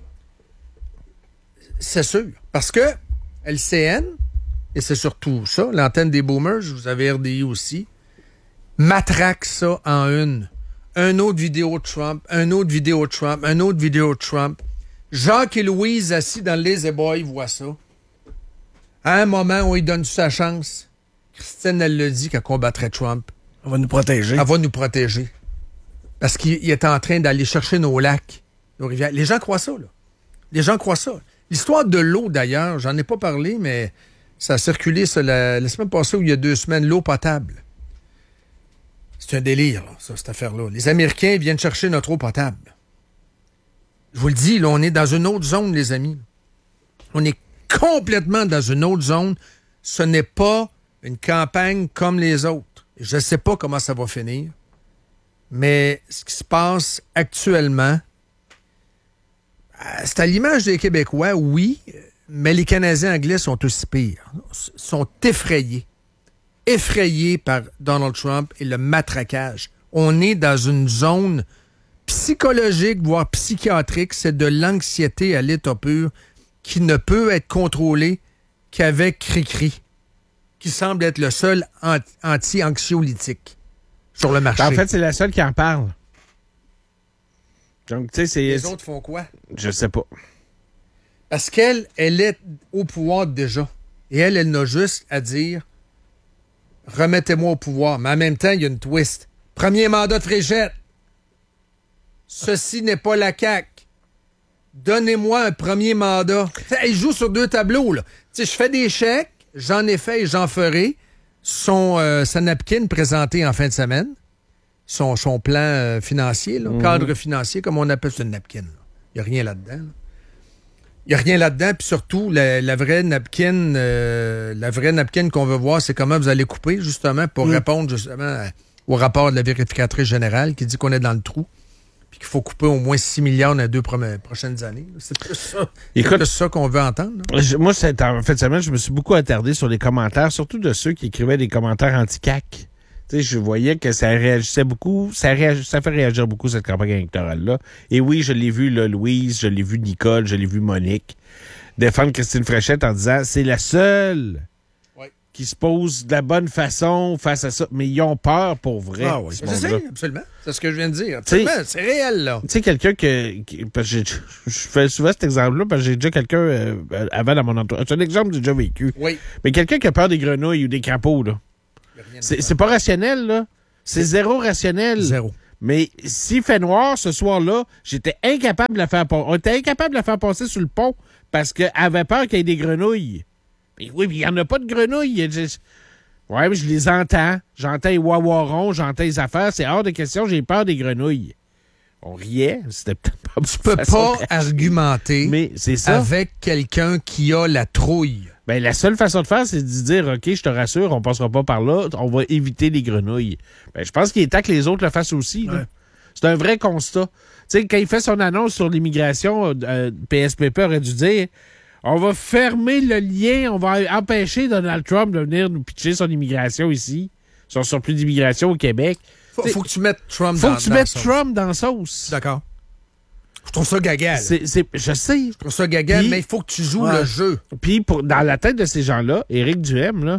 C'est sûr. Parce que L C N, et c'est surtout ça, l'antenne des boomers, vous avez R D I aussi, matraque ça en une. Un autre vidéo de Trump, un autre vidéo de Trump, un autre vidéo de Trump. Jacques et Louise, assis dans le Lazy Boy, voient ça. À un moment où il donne sa chance, Christine, elle le dit qu'elle combattrait Trump. On va nous protéger. Elle va nous protéger. Parce qu'il il est en train d'aller chercher nos lacs, nos rivières. Les gens croient ça, là. Les gens croient ça. L'histoire de l'eau, d'ailleurs, j'en ai pas parlé, mais ça a circulé ça, la, la semaine passée ou il y a deux semaines, l'eau potable. C'est un délire, là, ça, cette affaire-là. Les Américains viennent chercher notre eau potable. Je vous le dis, là, on est dans une autre zone, les amis. On est complètement dans une autre zone. Ce n'est pas une campagne comme les autres. Je ne sais pas comment ça va finir, mais ce qui se passe actuellement, c'est à l'image des Québécois, oui, mais les Canadiens anglais sont aussi pires. Sont effrayés. Effrayés par Donald Trump et le matraquage. On est dans une zone psychologique, voire psychiatrique. C'est de l'anxiété à l'état pur qui ne peut être contrôlée qu'avec Cri-Cri, qui semble être le seul anti-anxiolytique sur le marché. En fait, c'est la seule qui en parle. Donc, tu sais, c'est... Les autres font quoi? Je sais pas. Parce qu'elle, elle est au pouvoir déjà. Et elle, elle n'a juste à dire « Remettez-moi au pouvoir ». Mais en même temps, il y a une twist. Premier mandat de Fréchette. Ceci n'est pas la C A Q. Donnez-moi un premier mandat. Elle joue sur deux tableaux, là. Tu sais, je fais des chèques, j'en ai fait et j'en ferai. Son, euh, sa napkin présentée en fin de semaine. Son, son plan euh, financier, là, mm-hmm. cadre financier, comme on appelle ça, une napkin. Il n'y a rien là-dedans. Il n'y a rien là-dedans. Puis surtout, la, la vraie napkin, euh, la vraie napkin qu'on veut voir, c'est comment vous allez couper, justement, pour mm. répondre justement à, au rapport de la vérificatrice générale qui dit qu'on est dans le trou. Puis qu'il faut couper au moins six milliards dans les deux premières, prochaines années. C'est plus ça, Écoute, c'est plus ça qu'on veut entendre. Je, moi, c'est, en fait, semaine, je me suis beaucoup attardé sur les commentaires, surtout de ceux qui écrivaient des commentaires anti-C A Q. Tu sais, je voyais que ça réagissait beaucoup, ça, réagit, ça fait réagir beaucoup cette campagne électorale-là. Et oui, je l'ai vu, là, Louise, je l'ai vu Nicole, je l'ai vu Monique défendre Christine Fréchette en disant c'est la seule ouais. qui se posent de la bonne façon face à ça, mais ils ont peur pour vrai. Ah oui, ce Je sais, monde-là. absolument. C'est ce que je viens de dire. Absolument. C'est réel, là. Tu sais, quelqu'un que... qui- parce que j'ai- je fais souvent cet exemple-là parce que j'ai déjà quelqu'un euh, avant dans mon entourage. C'est un exemple que j'ai déjà vécu. Oui. Mais quelqu'un qui a peur des grenouilles ou des crapauds, là. C'est c'est pas rationnel, là. C'est zéro rationnel. Zéro. Mais s'il fait noir ce soir-là, j'étais incapable de la faire passer. On était incapable de la faire passer sur le pont parce qu'elle avait peur qu'il y ait des grenouilles. Mais oui, mais il n'y en a pas de grenouilles. Je- Ouais, mais je les entends. J'entends les wawarons, j'entends les affaires. C'est hors de question, j'ai peur des grenouilles. On riait. C'était peut-être pas Tu peux pas argumenter Mais c'est ça. avec quelqu'un qui a la trouille. Ben, la seule façon de faire, c'est de dire, OK, je te rassure, on passera pas par là, on va éviter les grenouilles. Ben, je pense qu'il est temps que les autres le fassent aussi. là. Ouais. C'est un vrai constat. Tu sais, quand il fait son annonce sur l'immigration, euh, P S P P aurait dû dire, on va fermer le lien, on va empêcher Donald Trump de venir nous pitcher son immigration ici, son surplus d'immigration au Québec. Faut, T'sais, faut que tu mettes Trump Faut dans que tu dans mettes ça. Trump dans la sauce. D'accord. Je trouve ça gaga. là. C'est, c'est, je sais. Je trouve ça gaga, Puis- mais il faut que tu joues Ouais. le jeu. Puis pour, dans la tête de ces gens-là, Éric Duhem, là,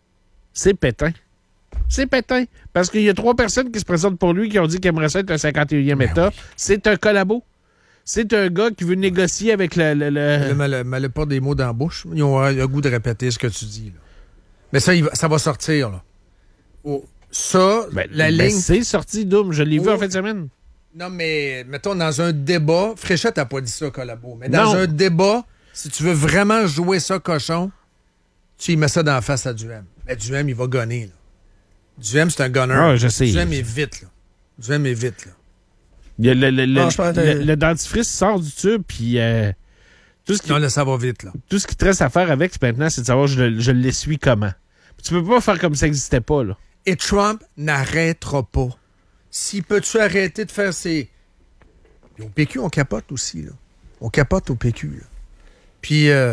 c'est Pétain. C'est Pétain. Parce qu'il y a trois personnes qui se présentent pour lui qui ont dit qu'ils aimeraient ça être un cinquante et unième État. C'est un collabo. C'est un gars qui veut négocier avec le... le, le- Le mal, mal pas des mots dans la bouche. Ils ont le goût de répéter ce que tu dis. Là. Mais ça, il va, ça va sortir. Là. Oh, ça, Ben, la ben, ligne... c'est sorti, Doom. Je l'ai vu Oh. en fin de semaine. Non, mais mettons, dans un débat... Fréchette n'a pas dit ça, Collabo. Mais dans Non. un débat, si tu veux vraiment jouer ça, cochon, tu y mets ça dans la face à Duhem. Mais Duhem, il va gonner. Là. Duhem, c'est un gunner. Ah, je sais. Duhem est vite. Là. Duhem est vite. Là. Il y a le, le, le, Non, je pense que- le- le dentifrice sort du tube, puis euh, tout, ce qui, Non, là, ça va vite. Là. tout ce qui te reste à faire avec, c'est maintenant, c'est de savoir je, le- je l'essuie comment. Tu peux pas faire comme ça n'existait pas, là. Et Trump n'arrêtera pas. S'il peut-tu arrêter de faire ses... Puis au P Q, on capote aussi. Là. On capote au P Q. Là. Puis, euh,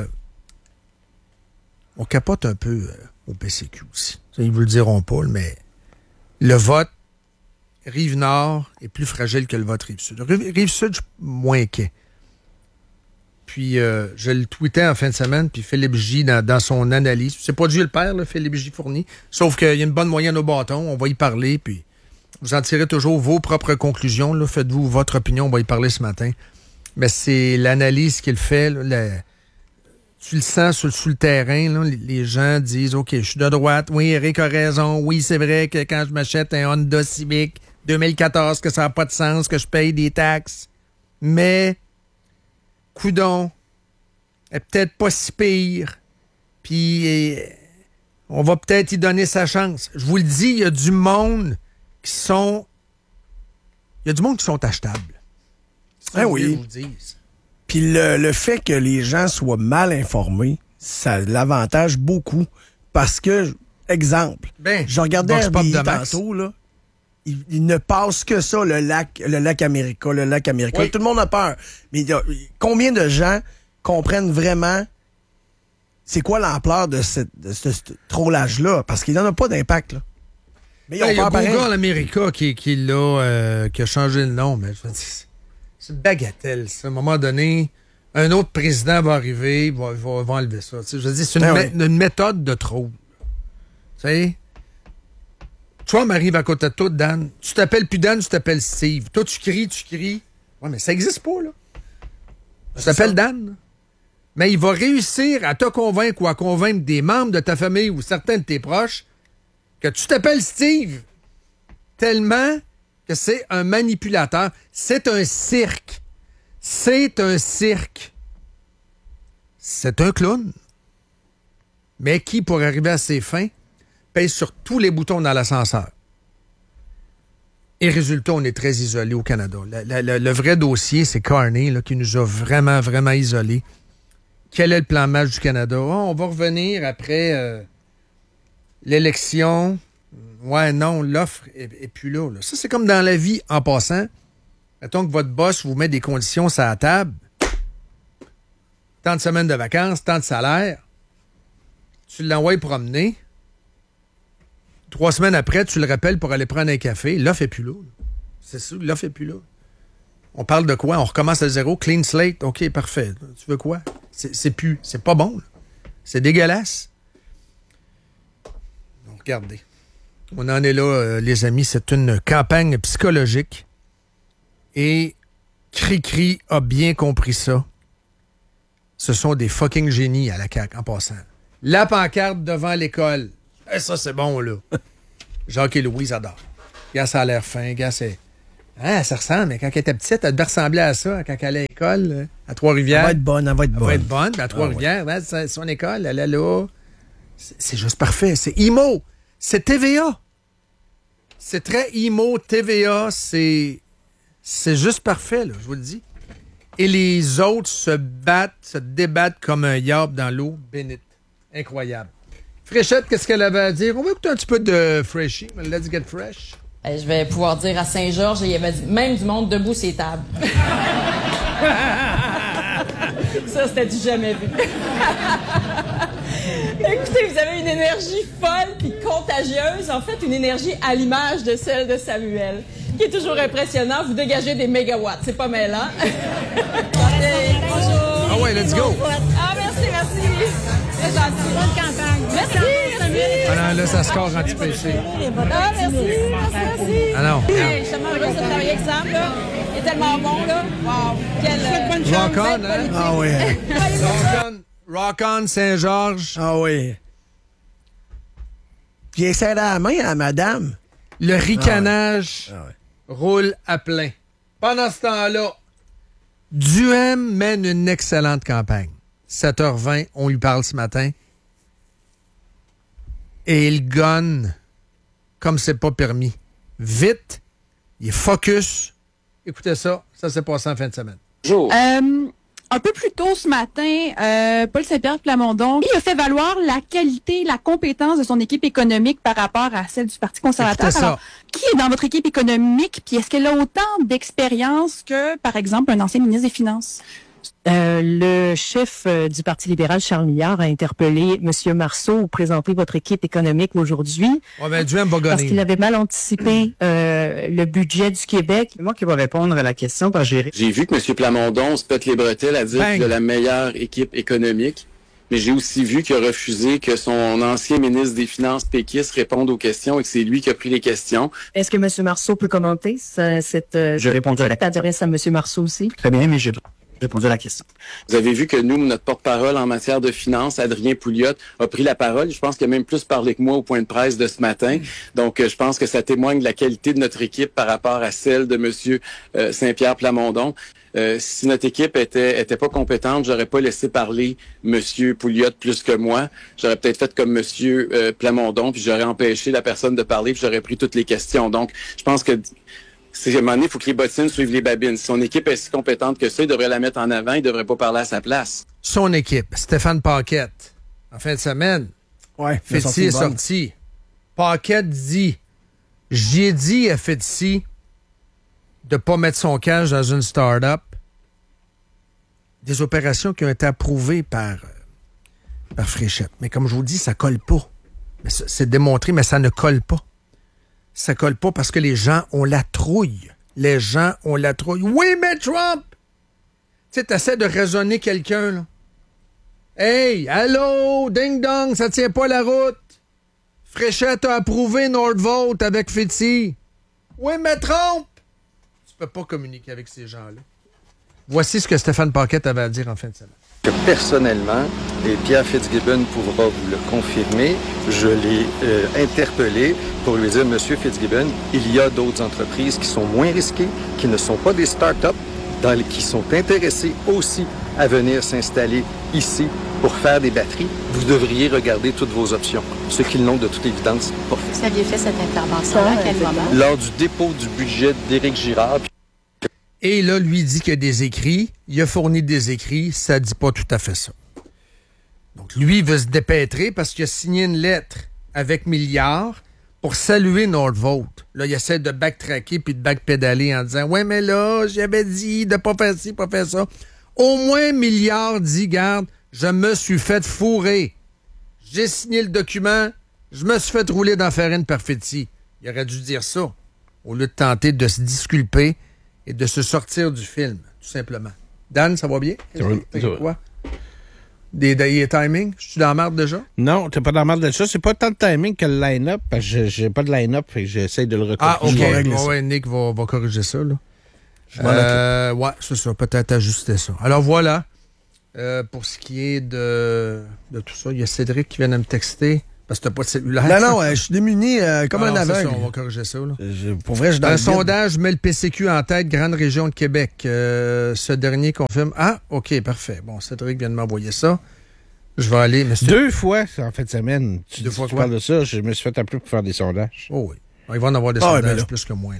on capote un peu euh, au P C Q aussi. Ça, ils vous le diront pas, mais le vote Rive-Nord est plus fragile que le vote Rive-Sud. Rive- Rive-Sud, je suis moins inquiet. Puis, euh, je le tweetais en fin de semaine, puis Philippe J, dans, dans son analyse, c'est pas Dieu le père, là, Philippe J Fournier, sauf qu'il y a une bonne moyenne au bâton, on va y parler, puis vous en tirez toujours vos propres conclusions, là, faites-vous votre opinion, on va y parler ce matin. Mais c'est l'analyse qu'il fait, là, la- tu le sens sur, sur le terrain, là, les, les gens disent, OK, je suis de droite, oui, Eric a raison, oui, c'est vrai que quand je m'achète un Honda Civic deux mille quatorze, que ça n'a pas de sens, que je paye des taxes, mais... coudon, est peut-être pas si pire, puis euh, on va peut-être y donner sa chance. Je vous le dis, il y a du monde qui sont... Il y a du monde qui sont achetables. C'est ça Ah que oui. je vous dise. Puis le, le fait que les gens soient mal informés, ça l'avantage beaucoup. Parce que, exemple, Ben, je regardais Vox Pop R B I de Max. tantôt, là. Il, il ne passe que ça, le lac, le lac America, le lac America. Oui. Tout le monde a peur. Mais il y a- combien de gens comprennent vraiment c'est quoi l'ampleur de, cette, de ce, ce trollage-là? Parce qu'il n'en a pas d'impact, là. Mais ils Ben, ont il y a peur pareil. Google America qui, qui, l'a, euh, qui a changé le nom, mais je veux dire, c'est- c'est une bagatelle. ça. À un moment donné, un autre président va arriver, il va, il va, il va enlever ça. Tu sais, je veux dire, c'est une, Ben mé- oui. une méthode de trop. Tu sais? Trump arrive à côté de toi, Dan. Tu t'appelles plus Dan, tu t'appelles Steve. Toi, tu cries, tu cries. Ouais, mais ça n'existe pas, là. Tu t'appelles Dan. là. Mais il va réussir à te convaincre ou à convaincre des membres de ta famille ou certains de tes proches que tu t'appelles Steve tellement que c'est un manipulateur. C'est un cirque. C'est un cirque. C'est un clown. Mais qui, pour arriver à ses fins, pèse sur tous les boutons dans l'ascenseur. Et résultat, on est très isolé au Canada. La- la- la- le vrai dossier, c'est Carney là, qui nous a vraiment, vraiment isolés. Quel est le plan match du Canada? Oh, on va revenir après euh, l'élection. Ouais, non, l'offre est, est plus là, là. Ça, c'est comme dans la vie en passant. Mettons que votre boss vous met des conditions sur la table. Tant de semaines de vacances, tant de salaire. Tu l'envoies promener. Trois semaines après, tu le rappelles pour aller prendre un café. L'offre est plus là. là. C'est ça, l'offre est plus là. On parle de quoi? On recommence à zéro. Clean slate. OK, parfait. Tu veux quoi? C'est, c'est plus. C'est pas bon. là. C'est dégueulasse. Regardez. On en est là, euh, les amis. C'est une campagne psychologique. Et Cri-Cri a bien compris ça. Ce sont des fucking génies à la C A Q, en passant. La pancarte devant l'école. Eh, ça, c'est bon, là. Jacques et Louise adorent. Gars, ça a l'air fin. Gars, c'est... Ah, ça ressemble. Mais quand elle était petite, elle devait ressembler à ça quand elle allait à l'école, à Trois-Rivières. Elle va être bonne, elle va être Elle bonne. va être bonne. Ben, à Trois-Rivières, ah, ouais. Ben, son école, elle est là. C'est, c'est juste parfait. C'est I M O. C'est T V A. C'est très I M O, T V A. C'est, c'est juste parfait, là, je vous le dis. Et les autres se battent, se débattent comme un yab dans l'eau bénite. Incroyable. Fréchette, qu'est-ce qu'elle avait à dire? On va écouter un petit peu de Freshie. Let's get fresh. Je vais pouvoir dire à Saint-Georges, il y avait même du monde debout sur les tables. Ça, c'était du jamais vu. Écoutez, vous avez une énergie folle puis contagieuse. En fait, une énergie à l'image de celle de Samuel, qui est toujours impressionnant. Vous dégagez des mégawatts. C'est pas mêlant. Hey, bonjour. Ah ouais, let's go. Ah, merci, merci. C'est gentil. Bonne campagne. Merci, merci. Ah non, là, ça score anti-péché. Ah, merci, merci, merci. Ah non. Hey, justement, le gars, c'est travailler avec Sam, là. Il est tellement bon, là. Wow. Quelle euh, bonne Rock on, hein? Ah oui. Rock on, Rock on, Saint-Georges. Ah oui. Puis il serre la main à madame. Le ricanage Ah ouais. roule à plein. Pendant ce temps-là, Duhem mène une excellente campagne. sept heures vingt, on lui parle ce matin. Et il gonne comme c'est pas permis. Vite, il est focus. Écoutez ça, ça s'est passé en fin de semaine. Euh, un peu plus tôt ce matin, euh, Paul Saint-Pierre Plamondon, il a fait valoir la qualité, la compétence de son équipe économique par rapport à celle du Parti conservateur. Écoutez ça. Alors, qui est dans votre équipe économique, puis est-ce qu'elle a autant d'expérience que, par exemple, un ancien ministre des Finances? Euh, le chef euh, du Parti libéral, Charles Milliard, a interpellé M. Marceau pour présenter votre équipe économique aujourd'hui. Ouais, ben, Duhem va Parce gonner. qu'il avait mal anticipé euh, le budget du Québec. C'est moi qui vais répondre à la question parce que j'ai... J'ai vu que M. Plamondon se pète les bretelles à dire Bang. qu'il a la meilleure équipe économique, mais j'ai aussi vu qu'il a refusé que son ancien ministre des Finances péquiste réponde aux questions et que c'est lui qui a pris les questions. Est-ce que M. Marceau peut commenter ça, cette... Euh, Je réponds à la question. t'adresses à M. Marceau aussi? Très bien, mais j'ai répondu à la question. Vous avez vu que nous, notre porte-parole en matière de finances, Adrien Pouliot, a pris la parole. Je pense qu'il a même plus parlé que moi au point de presse de ce matin. Donc, euh, je pense que ça témoigne de la qualité de notre équipe par rapport à celle de M. Euh, Saint-Pierre Plamondon. Euh, si notre équipe était était pas compétente, j'aurais pas laissé parler M. Pouliot plus que moi. J'aurais peut-être fait comme M. Euh, Plamondon, puis j'aurais empêché la personne de parler, puis j'aurais pris toutes les questions. Donc, je pense que c'est à un moment donné, il faut que les bottines suivent les babines. Si son équipe est si compétente que ça, il devrait la mettre en avant, il devrait pas parler à sa place. Son équipe, Stéphane Paquette, en fin de semaine, Ouais. Fétis est sorti. Paquette dit, j'y ai dit à Fétis de pas mettre son cash dans une start-up. Des opérations qui ont été approuvées par, par Fréchette. Mais comme je vous dis, ça colle pas. Mais c'est, c'est démontré, mais ça ne colle pas. Ça colle pas parce que les gens ont la trouille. Les gens ont la trouille. Oui, mais Trump! Tu sais, t'essaies de raisonner quelqu'un, là. Hey, allô, ding-dong, ça tient pas la route. Fréchette a approuvé Nordvolt avec Fétis. Oui, mais Trump! Tu peux pas communiquer avec ces gens-là. Voici ce que Stéphane Paquette avait à dire en fin de semaine. Que personnellement, et Pierre Fitzgibbon pourra vous le confirmer, je l'ai euh, interpellé pour lui dire, Monsieur Fitzgibbon, il y a d'autres entreprises qui sont moins risquées, qui ne sont pas des start-up, dans les, qui sont intéressées aussi à venir s'installer ici pour faire des batteries. Vous devriez regarder toutes vos options. Ce qu'ils n'ont de toute évidence pas fait. Vous aviez fait cette intervention-là à quel moment? Lors du dépôt du budget d'Éric Girard. Et là, lui dit qu'il y a des écrits. Il a fourni des écrits. Ça dit pas tout à fait ça. Donc, lui veut se dépêtrer parce qu'il a signé une lettre avec Milliard pour saluer Nordvolt. Là, il essaie de backtracker puis de backpédaler en disant « Ouais, mais là, j'avais dit de pas faire ci, pas faire ça. » Au moins, Milliard dit « Garde, je me suis fait fourrer. J'ai signé le document. Je me suis fait rouler dans la farine par Fétis. » Il aurait dû dire ça au lieu de tenter de se disculper et de se sortir du film, tout simplement. Dan, ça va bien? Oui, ça va. Quoi? Des, des timings? Je suis dans la marde déjà? Non, t'es pas dans la marde de ça. C'est pas tant de timing que le line-up, parce que j'ai- j'ai pas de line-up, fait que j'essaie de le recorriger. Ah, OK. Je vais régler Ouais, ça. ouais, Nick va, va corriger ça, là. Je m'en Euh, ouais, c'est ça. Peut-être ajuster ça. Alors, voilà. Euh, pour ce qui est de, de tout ça, il y a Cédric qui vient de me texter parce que t'as pas de cellulaire. Non, non, euh, je suis démuni euh, comme Ah un non, c'est aveugle. ça, on va corriger ça, là. Je- pour vrai, je suis dans Un le vide. sondage met le P C Q en tête, grande région de Québec. Euh, ce dernier confirme. Ah, OK, parfait. Bon, Cédric vient de m'envoyer ça. Je vais aller. Monsieur... Deux fois en fin de semaine. Tu, Deux fois tu quoi? parles de ça, je me suis fait appeler pour faire des sondages. Oh oui. Il va en avoir des Ah ouais, sondages mais là. plus que moins. Là.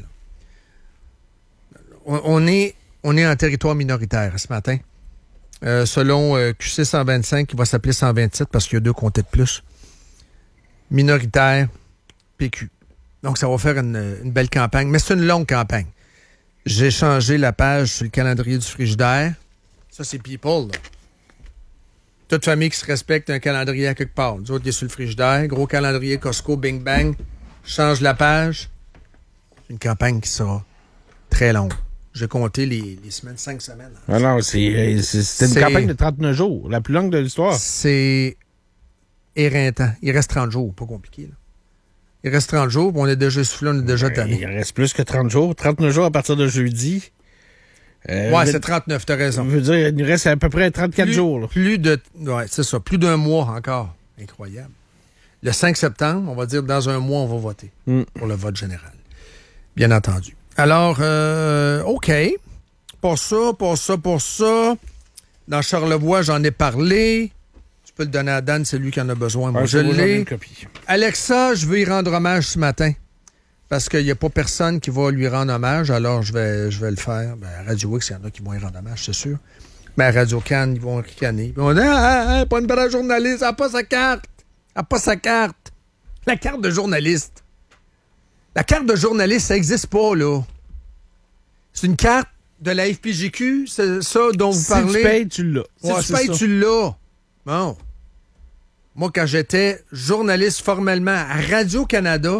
On, on est, on est en territoire minoritaire ce matin. Euh, selon euh, Q C cent vingt-cinq, qui va s'appeler cent vingt-sept parce qu'il y a deux comtés de plus. Minoritaire, P Q. Donc, ça va faire une, une belle campagne, mais c'est une longue campagne. J'ai changé la page sur le calendrier du frigidaire. Ça, c'est People, là. Toute famille qui se respecte a un calendrier à quelque part. Nous autres, il est sur le frigidaire. Gros calendrier Costco, bing bang. Change la page. Une campagne qui sera très longue. J'ai compté les, les semaines, cinq semaines. Ah non, c'est, c'est, c'était une C'est- campagne de trente-neuf jours, la plus longue de l'histoire. C'est éreintant. Il reste trente jours, pas compliqué. Là. Il reste trente jours, puis on est déjà soufflé, on est déjà tanné. Il reste plus que trente jours. trente-neuf jours à partir de jeudi. Euh, Ouais, veut- c'est trente-neuf, t'as raison. Ça veut dire qu'il nous reste à peu près trente-quatre Plus- jours. Là. Plus de. Ouais, c'est ça. Plus d'un mois encore. Incroyable. Le cinq septembre, on va dire dans un mois, on va voter Mm. pour le vote général. Bien entendu. Alors, euh, OK. Pour ça, pour ça, pour ça. Dans Charlevoix, j'en ai parlé. Tu peux le donner à Dan, c'est lui qui en a besoin. Moi, Ah, je c'est moi, j'en ai l'ai. une copie. Alexa, je veux y rendre hommage ce matin. Parce qu'il n'y a pas personne qui va lui rendre hommage, alors je vais, je vais le faire. Ben, à Radio X, il y en a qui vont y rendre hommage, c'est sûr. Mais à Radio Cannes, ils vont ricaner. Ils vont dire ah, ah, ah, pas une vraie journaliste, elle n'a pas sa carte. Elle n'a pas sa carte. La carte de journaliste. La carte de journaliste, ça n'existe pas, là. C'est une carte de la F P J Q, c'est ça dont vous Si parlez. tu payes, tu l'as. Si Ouais, tu c'est payes, ça. tu l'as. Bon. Moi, quand j'étais journaliste formellement à Radio-Canada,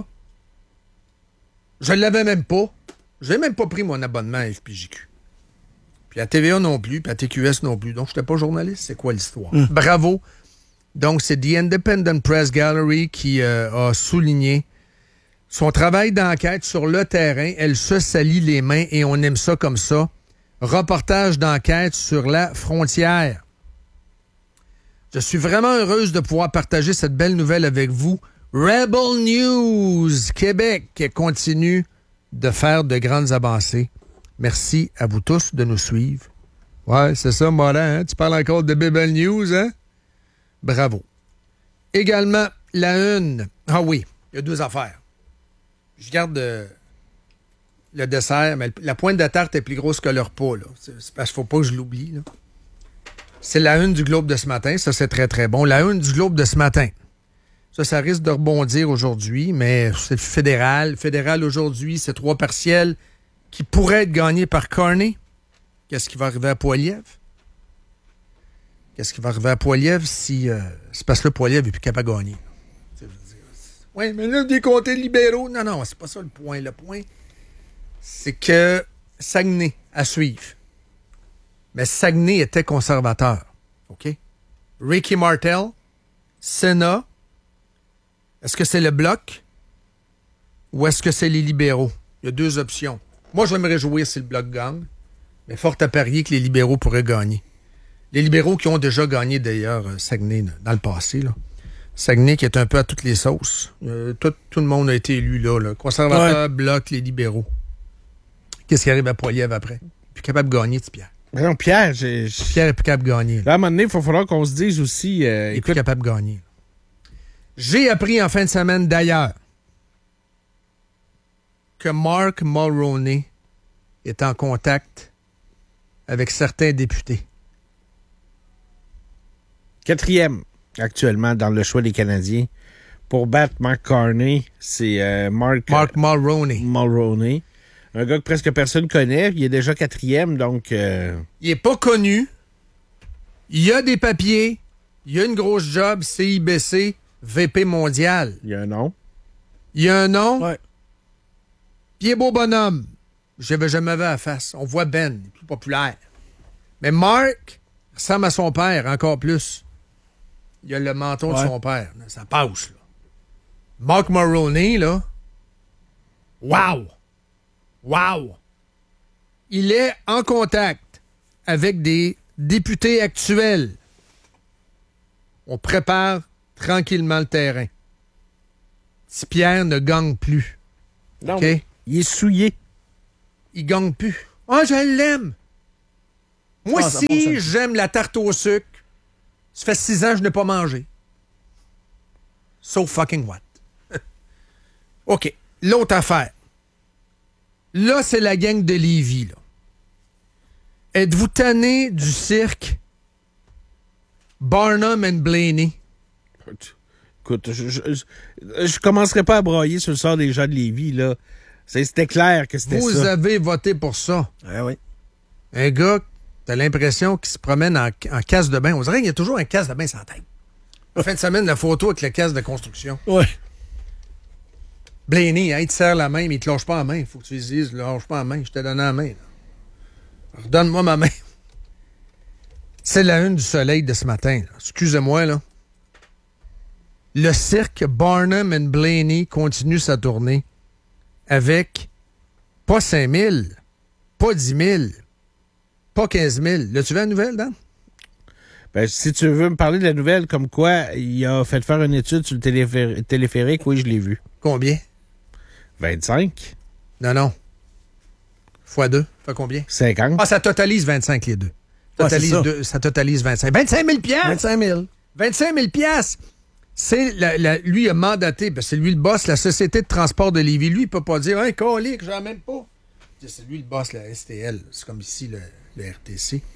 je ne l'avais même pas. Je n'ai même pas pris mon abonnement à F P J Q. Puis à T V A non plus, puis à T Q S non plus. Donc, je n'étais pas journaliste. C'est quoi l'histoire? Mm. Bravo. Donc, c'est The Independent Press Gallery qui euh, a souligné son travail d'enquête sur le terrain. Elle se salit les mains et on aime ça comme ça. Reportage d'enquête sur la frontière. Je suis vraiment heureuse de pouvoir partager cette belle nouvelle avec vous. Rebel News Québec continue de faire de grandes avancées. Merci à vous tous de nous suivre. Ouais, c'est ça, Morin, hein? Tu parles encore de Rebel News, hein? Bravo. Également, la une. Ah oui, il y a deux affaires. Je garde euh, le dessert, mais la pointe de tarte est plus grosse que le repas, là. C'est, c'est parce qu'il ne faut pas que je l'oublie, là. C'est la une du Globe de ce matin. Ça, c'est très, très bon. La une du Globe de ce matin. Ça, ça risque de rebondir aujourd'hui, mais c'est fédéral. Fédéral aujourd'hui, c'est trois partiels qui pourraient être gagnés par Carney. Qu'est-ce qui va arriver à Poilievre? Qu'est-ce qui va arriver à Poilievre si... Euh, c'est parce que le Poilievre n'est plus capable de gagner. Oui, mais là, des comtés libéraux... Non, non, c'est pas ça le point. Le point, c'est que Saguenay, à suivre. Mais Saguenay était conservateur. OK? Ricky Martel, Sénat, est-ce que c'est le Bloc ou est-ce que c'est les libéraux? Il y a deux options. Moi, je vais me réjouir si le Bloc gagne, mais fort à parier que les libéraux pourraient gagner. Les libéraux qui ont déjà gagné, d'ailleurs, Saguenay dans le passé. Là. Saguenay qui est un peu à toutes les sauces. Euh, tout, tout le monde a été élu là. là. Conservateur, ouais. Bloc, les libéraux. Qu'est-ce qui arrive à Poilievre après? Plus capable de gagner, tu Pierre. Mais non, Pierre, j'ai... Pierre est plus capable de gagner. Là, là à un moment donné, il va falloir qu'on se dise aussi... Euh, il est écoute... plus capable de gagner. J'ai appris en fin de semaine, d'ailleurs, que Mark Mulroney est en contact avec certains députés. Quatrième, actuellement, dans le choix des Canadiens. Pour battre Mark Carney, c'est euh, Mark... Mark Mulroney. Mulroney. Un gars que presque personne connaît. Il est déjà quatrième, donc... Euh... Il est pas connu. Il y a des papiers. Il y a une grosse job, C I B C, V P mondial. Il y a un nom. Il y a un nom. Ouais. Puis il est beau bonhomme. Je n'avais jamais vu à la face. On voit Ben, il est plus populaire. Mais Mark ressemble à son père, encore plus. il a le menton Ouais. de son père. Ça passe, là. Mark Mulroney, là. Wow! Wow! Il est en contact avec des députés actuels. On prépare tranquillement le terrain. Si Pierre ne gagne plus. Non, OK? mais il est souillé. Il gagne plus. Ah, je l'aime! Moi, Ah, ça si fonctionne. j'aime la tarte au sucre, ça fait six ans que je n'ai pas mangé. So fucking what? OK. L'autre affaire. Là, c'est la gang de Lévis, là. Êtes-vous tanné du cirque Barnum and Blaney? Écoute, je, je, je, je commencerai pas à broyer sur le sort des gens de Lévis, là. C'est- C'était clair que c'était Vous ça. avez voté pour ça. Ah oui. Un gars, t'as l'impression qu'il se promène en, en casse de bain. On dirait qu'il y a toujours un casse de bain sans tête. En fin de semaine, la photo avec le casse de construction. Ouais. Blaney, hein, il te serre la main, mais il te lâche pas la main. Il faut que tu lui dises, lâche pas la main, je t'ai donné la main. Là. Redonne-moi ma main. C'est la une du Soleil de ce matin. Là. Excusez-moi, là. Le cirque Barnum and Blaney continue sa tournée avec pas cinq mille, pas dix mille, pas quinze mille. L'as-tu vu la nouvelle, Dan? Ben, si tu veux me parler de la nouvelle, comme quoi il a fait faire une étude sur le téléphé- téléphérique, oui, je l'ai vu. Combien? vingt-cinq? Non, non. Fois deux. Fait combien? cinquante? Ah, ça totalise vingt-cinq, les deux. Ouais, c'est Totalise ça. deux, ça totalise vingt-cinq. vingt-cinq mille piastres! vingt-cinq mille. vingt-cinq mille piastres! C'est la, la- lui, il a mandaté, parce que c'est lui le boss, la Société de transport de Lévis. Lui, il peut pas dire, hey, colique, j'en ai même pas. C'est lui le boss, la S T L. C'est comme ici, le, le R T C.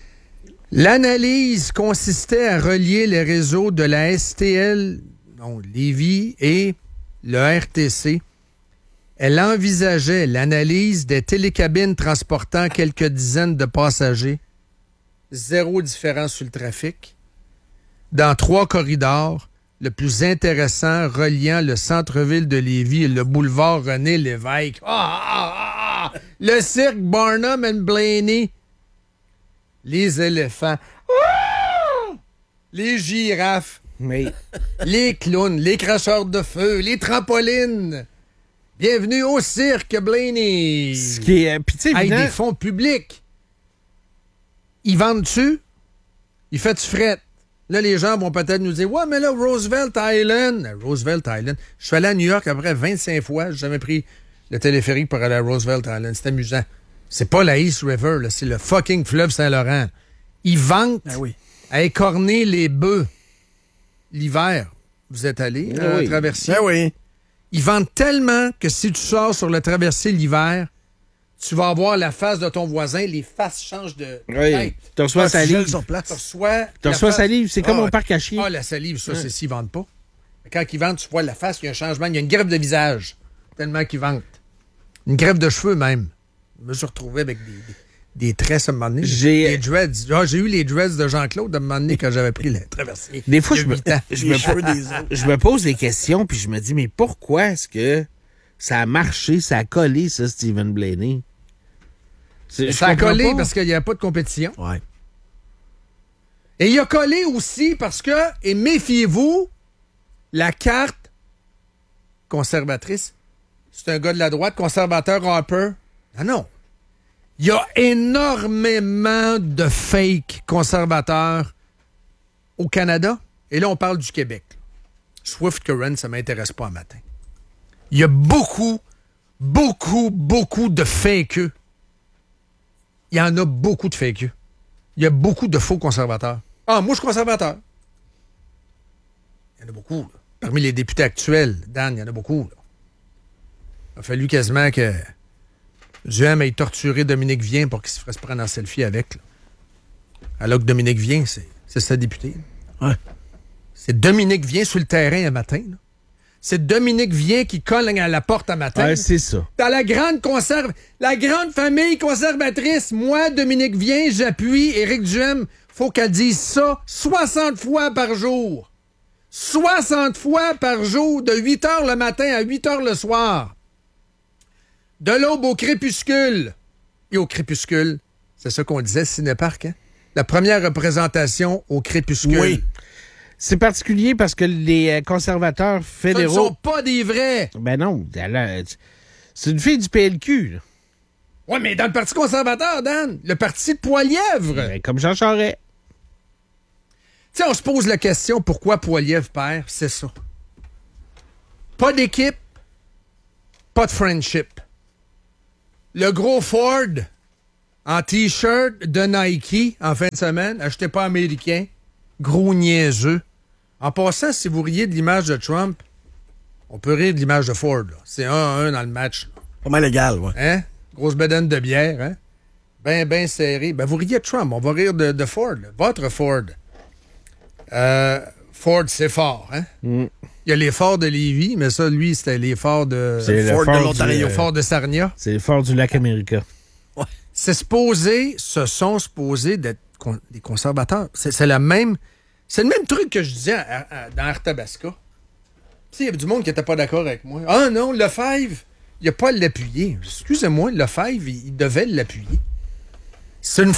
L'analyse consistait à relier les réseaux de la S T L, non, Lévis, et le R T C. Elle envisageait l'analyse des télécabines transportant quelques dizaines de passagers. Zéro différence sur le trafic. Dans trois corridors, le plus intéressant reliant le centre-ville de Lévis et le boulevard René-Lévesque. Ah, ah, ah, ah! Le cirque Barnum and Blaney. Les éléphants. Ah! Les girafes. Mais Les clowns, les cracheurs de feu, les trampolines. Bienvenue au cirque Blaney. ce qui est... Puis, tu sais, Hey, évidemment, des fonds publics. Ils vendent-tu? Ils fait-tu fret? Là, les gens vont peut-être nous dire, ouais, mais là, Roosevelt Island. Roosevelt Island. Je suis allé à New York après vingt-cinq fois. J'ai jamais pris le téléphérique pour aller à Roosevelt Island. C'est amusant. C'est pas la East River, là. C'est le fucking fleuve Saint-Laurent. Ils vantent Ah oui. à écorner les bœufs l'hiver. Vous êtes allé Ah à oui. traversier? Ah oui. Ils vendent tellement que si tu sors sur le traversier l'hiver, tu vas avoir la face de ton voisin, les faces changent de oui, tête. tu reçois Ah, la tu gèles salive. sur place. Tu reçois, Tu la reçois face- salive, c'est comme Ah, au ouais. parc à chiens. Ah, la salive, ça, c'est s'ils vendent pas. Quand ils vendent, tu vois la face, il y a un changement, il y a une greffe de visage. Tellement qu'ils vendent. Une greffe de cheveux, même. Je me suis retrouvé avec des, des, des tresses à un moment donné. J'ai- Des dreads. Ah, j'ai eu les dreads de Jean-Claude à un moment donné quand j'avais pris le traversier. Des fois, Il y a je me, huit ans. je, Les me, cheveux des autres. je me pose des questions, puis je me dis, mais pourquoi est-ce que ça a marché, ça a collé, ça, Stephen Blaney? C'est- je Ça a comprends collé pas. parce qu'il n'y avait pas de compétition. Ouais. Et il a collé aussi parce que, et méfiez-vous, la carte conservatrice, c'est un gars de la droite, conservateur Harper. Ah non. Il y a énormément de fake conservateurs au Canada. Et là, on parle du Québec. Swift Current, ça ne m'intéresse pas un matin. Il y a beaucoup, beaucoup, beaucoup de fakeux. Il y en a beaucoup de fakeux. Il y a beaucoup de faux conservateurs. Ah, moi, je suis conservateur. Il y en a beaucoup, là. Parmi les députés actuels, Dan, il y en a beaucoup, là. Il a fallu quasiment que Duhem ait torturé Dominique Vien pour qu'il se fasse prendre en selfie avec, là. Alors que Dominique Vien, c'est, c'est sa députée. Ouais. C'est Dominique Vien sur le terrain un matin, là. C'est Dominique Vien qui colle à la porte un matin. Ouais, c'est ça. Dans la grande conserve, la grande famille conservatrice, moi, Dominique Vien, j'appuie Éric Duhem. Faut qu'elle dise ça soixante fois par jour. soixante fois par jour, de huit heures le matin à huit heures le soir. De l'aube au crépuscule. Et au crépuscule, c'est ça qu'on disait, Cinéparc, hein? La première représentation au crépuscule. Oui. C'est particulier parce que les euh, conservateurs fédéraux... Ce ne sont pas des vrais. Ben non, elle a- c'est une fille du P L Q. Là. Oui, mais dans le Parti conservateur, Dan, le parti de Poilièvre. Ben, comme Jean Charest. Tu sais, on se pose la question, pourquoi Poilièvre perd? C'est ça. Pas d'équipe, pas de friendship. Le gros Ford en T-shirt de Nike en fin de semaine, acheté pas américain, gros niaiseux. En passant, si vous riez de l'image de Trump, on peut rire de l'image de Ford. là. C'est un à un dans le match. Pas mal égal, ouais. Hein? Grosse bedaine de bière, hein? Ben, ben serré. Ben, vous riez de Trump, on va rire de, de Ford. là. Votre Ford. Euh, Ford, c'est fort, hein? Mm. Il y a les forts de Lévis, mais ça, lui, c'était les forts de... C'est le Ford fort de du- l'Ontario. euh, Fort de Sarnia. C'est le fort du lac América. C'est supposé, ce sont supposés d'être con- des conservateurs. C'est, c'est la même... C'est le même truc que je disais à- à- dans Arthabasca. Tu sais, il y avait du monde qui n'était pas d'accord avec moi. Ah non, Lefebvre, il n'a pas à l'appuyer. Excusez-moi, Lefebvre, il, il devait l'appuyer. C'est une